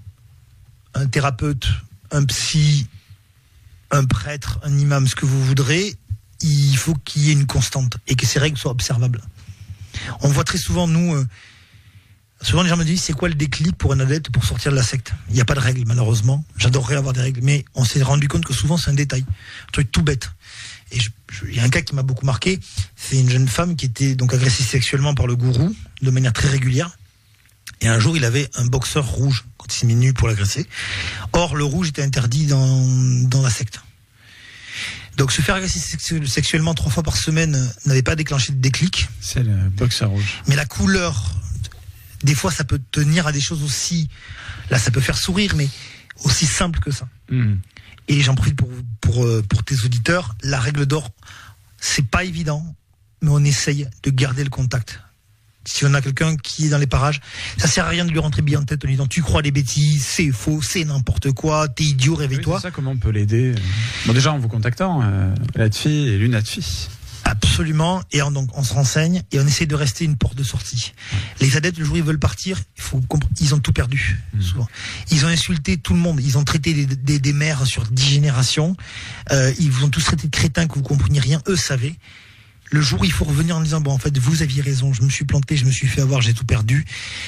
un thérapeute, un psy, un prêtre, un imam, ce que vous voudrez, il faut qu'il y ait une constante et que ces règles soient observables. On voit très souvent, nous, euh, souvent les gens me disent, c'est quoi le déclic pour un adepte pour sortir de la secte ? Il n'y a pas de règles, malheureusement. J'adorerais avoir des règles, mais on s'est rendu compte que souvent c'est un détail, un truc tout bête. Et il y a un cas qui m'a beaucoup marqué, c'est une jeune femme qui était donc agressée sexuellement par le gourou de manière très régulière. Et un jour, il avait un boxeur rouge quand il s'est mis nu pour l'agresser. Or, le rouge était interdit dans, dans la secte. Donc se faire agresser sexuellement trois fois par semaine n'avait pas déclenché de déclic. C'est le boxeur rouge. Mais la couleur, des fois ça peut tenir à des choses aussi... Là ça peut faire sourire, mais aussi simple que ça. Mmh. Et j'en profite pour, pour, pour tes auditeurs. La règle d'or, c'est pas évident, mais on essaye de garder le contact. Si on a quelqu'un qui est dans les parages, ça sert à rien de lui rentrer bien en tête en lui disant tu crois les bêtises, c'est faux, c'est n'importe quoi, t'es idiot, réveille-toi. Oui, c'est ça, comment on peut l'aider ? Bon, déjà en vous contactant, euh, la fille et l'une fille. Absolument, et on, donc on se renseigne et on essaie de rester une porte de sortie. Les adeptes, le jour où ils veulent partir, il faut comprendre, ils ont tout perdu. Mmh. Souvent, ils ont insulté tout le monde, ils ont traité des, des, des mères sur dix générations, euh, ils vous ont tous traité de crétins que vous compreniez rien, eux savaient. Le jour où il faut revenir en disant bon en fait vous aviez raison, je me suis planté, je me suis fait avoir, j'ai tout perdu.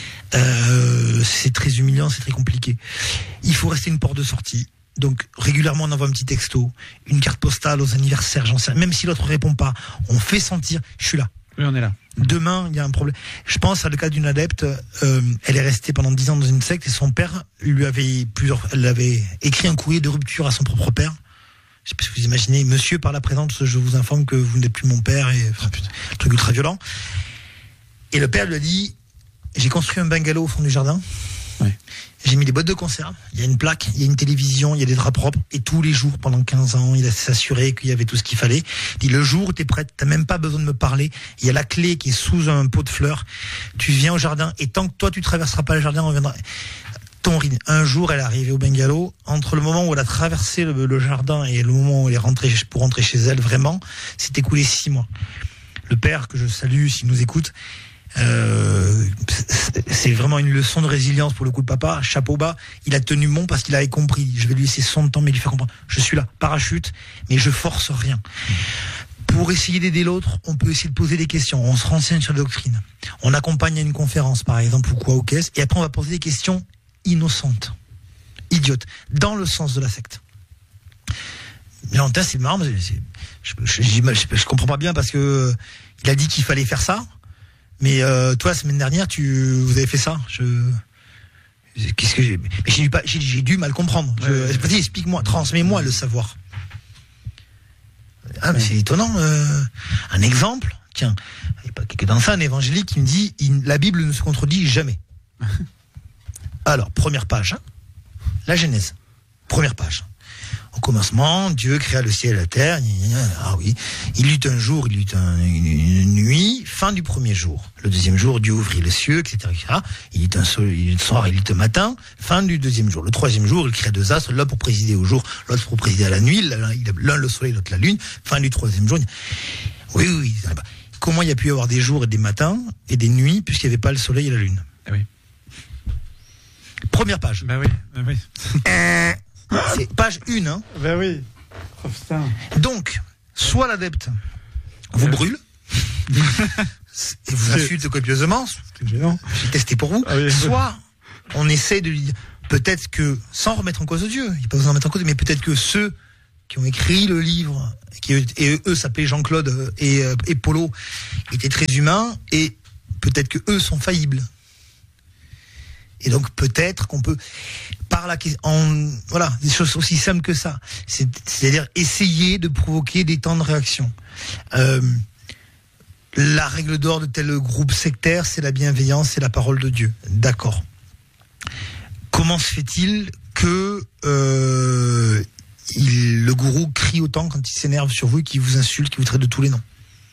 Euh, c'est très humiliant, c'est très compliqué. Il faut rester une porte de sortie. Donc régulièrement on envoie un petit texto, une carte postale aux anniversaires, j'en sais rien. Même si l'autre répond pas, on fait sentir je suis là. Oui, on est là. Demain il y a un problème. Je pense à le cas d'une adepte, euh, elle est restée pendant dix ans dans une secte et son père lui avait plusieurs, elle avait écrit un courrier de rupture à son propre père. Je sais pas si vous imaginez, monsieur, par la présence, je vous informe que vous n'êtes plus mon père, et enfin, putain, un truc ultra violent. Et le père lui a dit, j'ai construit un bungalow au fond du jardin, oui. J'ai mis des boîtes de conserve, il y a une plaque, il y a une télévision, il y a des draps propres, et tous les jours, pendant quinze ans, il a s'assuré qu'il y avait tout ce qu'il fallait. Il dit, le jour où t'es prête, t'as même pas besoin de me parler, il y a la clé qui est sous un pot de fleurs, tu viens au jardin, et tant que toi tu traverseras pas le jardin, on viendra... Un jour, elle est arrivée au bungalow. Entre le moment où elle a traversé le, le jardin et le moment où elle est rentrée pour rentrer chez elle, vraiment, s'est écoulé six mois. Le père, que je salue s'il nous écoute, euh, c'est vraiment une leçon de résilience pour le coup de papa. Chapeau bas, il a tenu bon parce qu'il avait compris. Je vais lui laisser son temps, mais lui faire comprendre. Je suis là, parachute, mais je force rien. Pour essayer d'aider l'autre, on peut essayer de poser des questions. On se renseigne sur la doctrine. On accompagne à une conférence, par exemple, ou quoi, ou qu'est-ce. Et après, on va poser des questions innocente, idiote, dans le sens de la secte. Valentin, c'est marrant, c'est, c'est, je, je, je, je, je comprends pas bien parce que euh, il a dit qu'il fallait faire ça, mais euh, toi, la semaine dernière, tu, vous avez fait ça. Je, qu'est-ce que j'ai, mais j'ai, dû pas, j'ai, j'ai dû mal comprendre. Je, ouais, vas-y, explique-moi, transmets-moi le savoir. Ah, mais ouais. C'est étonnant. Euh, un exemple, tiens, il y a pas quelqu'un dans ça, un évangélique qui me dit, il, la Bible ne se contredit jamais. Alors, première page, hein, la Genèse, première page. Au commencement, Dieu créa le ciel et la terre. Ah oui, il eut un jour, il eut un, une, une nuit. fin du premier jour. Le deuxième jour, Dieu ouvrit les cieux, et cetera, et cetera. Il est un soleil, il soir, il est un matin. Fin du deuxième jour. Le troisième jour, il crée deux astres, l'un pour présider au jour, l'autre pour présider à la nuit. L'un le soleil, l'autre la lune. Fin du troisième jour. Oui, oui, oui. Comment il y a pu y avoir des jours et des matins et des nuits puisqu'il n'y avait pas le soleil et la lune? Ah oui. Première page. Bah oui, bah oui. Euh, c'est page une, hein. Bah oui. Oh, putain. Donc, soit l'adepte vous Ouais. brûle et vous insulte copieusement, C'est gênant. j'ai testé pour vous, Ah oui. soit on essaie de lui dire, peut-être que, sans remettre en cause Dieu, il n'y a pas besoin de remettre en cause, mais peut-être que ceux qui ont écrit le livre, qui, et eux s'appelaient Jean-Claude et, et Polo, étaient très humains, et peut-être que eux sont faillibles. Et donc peut-être qu'on peut, par la en voilà, des choses aussi simples que ça, c'est, c'est-à-dire essayer de provoquer des temps de réaction. Euh, la règle d'or de tel groupe sectaire, c'est la bienveillance, c'est la parole de Dieu. D'accord. Comment se fait-il que euh, il, le gourou crie autant quand il s'énerve sur vous, qu'il vous insulte, qu'il vous traite de tous les noms?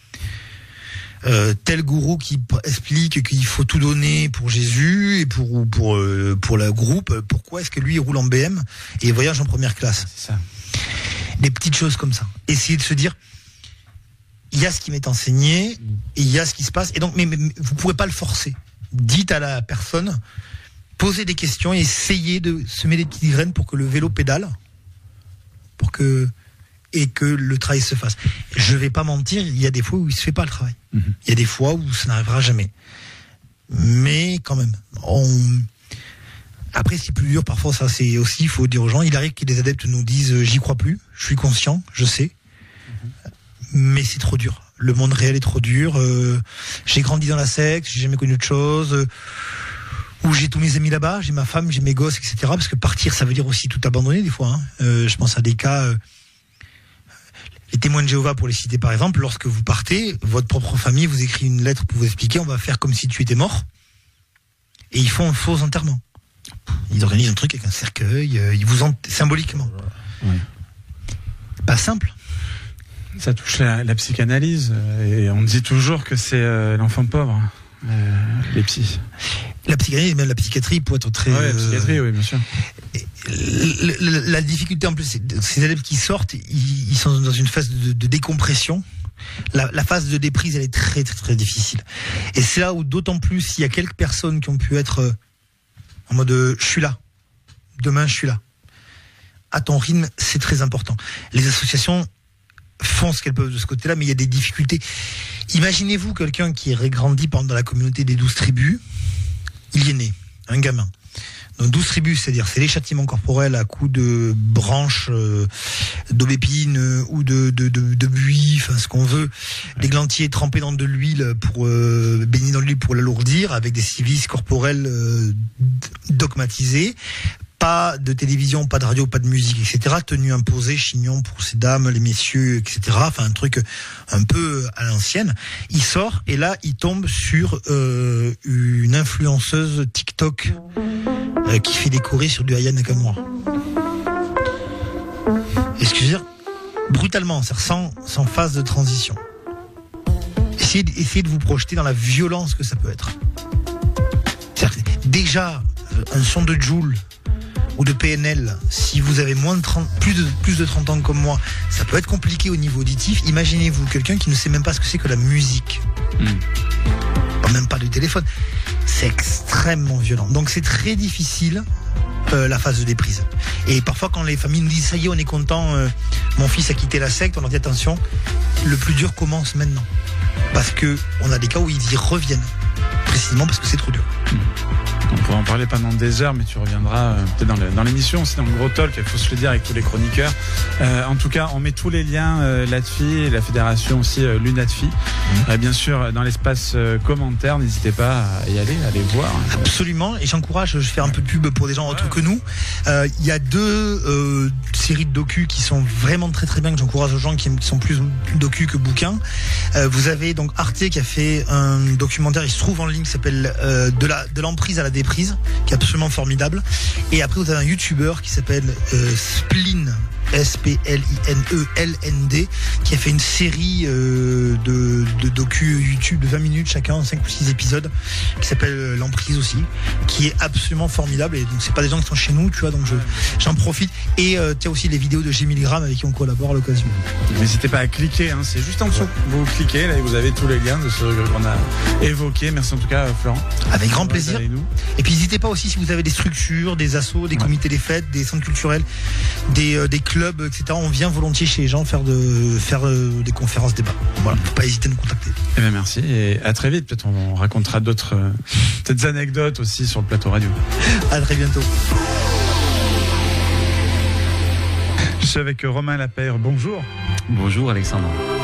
Euh, tel gourou qui p- explique qu'il faut tout donner pour Jésus et pour pour euh, pour le groupe, pourquoi est-ce que lui il roule en B M et voyage en première classe? C'est ça. Des petites choses comme ça. Essayez de se dire, il y a ce qui m'est enseigné et il y a ce qui se passe, et donc mais, mais vous pourrez pas le forcer. Dites à la personne, posez des questions et essayez de semer des petites graines pour que le vélo pédale, pour que et que le travail se fasse. Je vais pas mentir, il y a des fois où il se fait pas le travail. Mhm. Il y a des fois où ça n'arrivera jamais. Mais quand même, on... après, ce qui est plus dur parfois, ça c'est aussi, il faut dire aux gens, il arrive que des adeptes nous disent euh, j'y crois plus, je suis conscient, je sais, Mhm. mais c'est trop dur. Le monde réel est trop dur. Euh, j'ai grandi dans la secte, j'ai jamais connu autre chose. Euh, où j'ai tous mes amis là-bas, j'ai ma femme, j'ai mes gosses, et cetera. Parce que partir, ça veut dire aussi tout abandonner des fois. Hein. Euh, je pense à des cas. Euh, Les témoins de Jéhovah, pour les citer par exemple, lorsque vous partez, votre propre famille vous écrit une lettre pour vous expliquer, on va faire comme si tu étais mort, et ils font un faux enterrement. Ils organisent un truc avec un cercueil, euh, ils vous en... symboliquement. Oui. Pas simple. Ça touche la, la psychanalyse, euh, et on dit toujours que c'est euh, l'enfant pauvre, euh, les psys. La psychanalyse, même la psychiatrie, pour être très... Ouais, la psychiatrie, oui, bien sûr. Le- le- la difficulté en plus, c'est ces élèves qui sortent, ils, ils sont dans une phase de, de décompression. La, la phase de déprise, elle est très très très difficile. Et c'est là où, d'autant plus, il y a quelques personnes qui ont pu être euh, en mode euh, je suis là, demain je suis là. À ton rythme, c'est très important. Les associations font ce qu'elles peuvent de ce côté-là, mais il y a des difficultés. Imaginez-vous quelqu'un qui est grandi par exemple, dans la communauté des douze tribus, il y est né, un gamin. Donc douze tribus, c'est-à-dire c'est les châtiments corporels à coups de branches euh, d'aubépine euh, ou de, de, de, de buis, enfin ce qu'on veut, les glantiers trempés dans de l'huile pour euh, baignés dans de l'huile pour l'alourdir, avec des civices corporels euh, dogmatisés. Pas de télévision, pas de radio, pas de musique, et cetera. Tenue imposée, chignon pour ces dames, les messieurs, et cetera. Enfin, un truc un peu à l'ancienne. Il sort et là, il tombe sur euh, une influenceuse TikTok euh, qui fait des chorés sur du Aya Nakamura. Excusez, brutalement, c'est-à-dire sans, sans phase de transition. Essayez, de- essayez de vous projeter dans la violence que ça peut être. C'est-à-dire que déjà, un son de Joule ou de P N L, si vous avez moins de trente, plus de plus de trente ans comme moi, ça peut être compliqué au niveau auditif. Imaginez-vous quelqu'un qui ne sait même pas ce que c'est que la musique, Mm. même pas du téléphone. C'est extrêmement violent. Donc c'est très difficile euh, la phase de déprise. Et parfois quand les familles nous disent ça y est, on est content, euh, mon fils a quitté la secte, on leur dit attention, le plus dur commence maintenant, parce que on a des cas où ils y reviennent précisément parce que c'est trop dur. On pourrait en parler pendant des heures, mais tu reviendras euh, peut-être dans, le, dans l'émission, aussi dans le gros talk, il faut se le dire avec tous les chroniqueurs. Euh, en tout cas, on met tous les liens, euh, l'A D F I, la fédération aussi, euh, l'U N A D F I. Mmh. Euh, bien sûr, dans l'espace euh, commentaire, n'hésitez pas à y aller, à aller voir. Absolument, et j'encourage, je fais un peu de pub pour des gens autres ouais, que nous. Euh, Il y a deux euh, séries de docu qui sont vraiment très très bien, que j'encourage aux gens qui, qui sont plus docu que bouquins. Euh, vous avez donc Arte qui a fait un documentaire, il se trouve en ligne, qui s'appelle euh, de la de l'emprise à la déprise, qui est absolument formidable. Et après vous avez un YouTuber qui s'appelle euh, Spleen S P L I N E L N D, qui a fait une série euh, de, de docu YouTube de vingt minutes chacun, cinq ou six épisodes, qui s'appelle L'Emprise aussi, qui est absolument formidable. Et donc c'est pas des gens qui sont chez nous, tu vois, donc je, j'en profite. Et euh, tu as aussi les vidéos de G Milligram avec qui on collabore à l'occasion. N'hésitez pas à cliquer, hein, c'est juste en dessous. Ouais. Vous cliquez, là, et vous avez tous les liens de ce qu'on a évoqué. Merci en tout cas, Florent. Avec grand plaisir. Et puis n'hésitez pas aussi, si vous avez des structures, des assos, des ouais. comités des fêtes, des centres culturels, des, euh, des clubs, et cetera. On vient volontiers chez les gens faire, de, faire euh, des conférences, débats. Voilà, faut pas hésiter à nous contacter. Eh bien merci et à très vite. Peut-être on racontera d'autres euh, petites anecdotes aussi sur le plateau radio. À très bientôt. Je suis avec Romain Lapeyre. Bonjour. Bonjour Alexandre.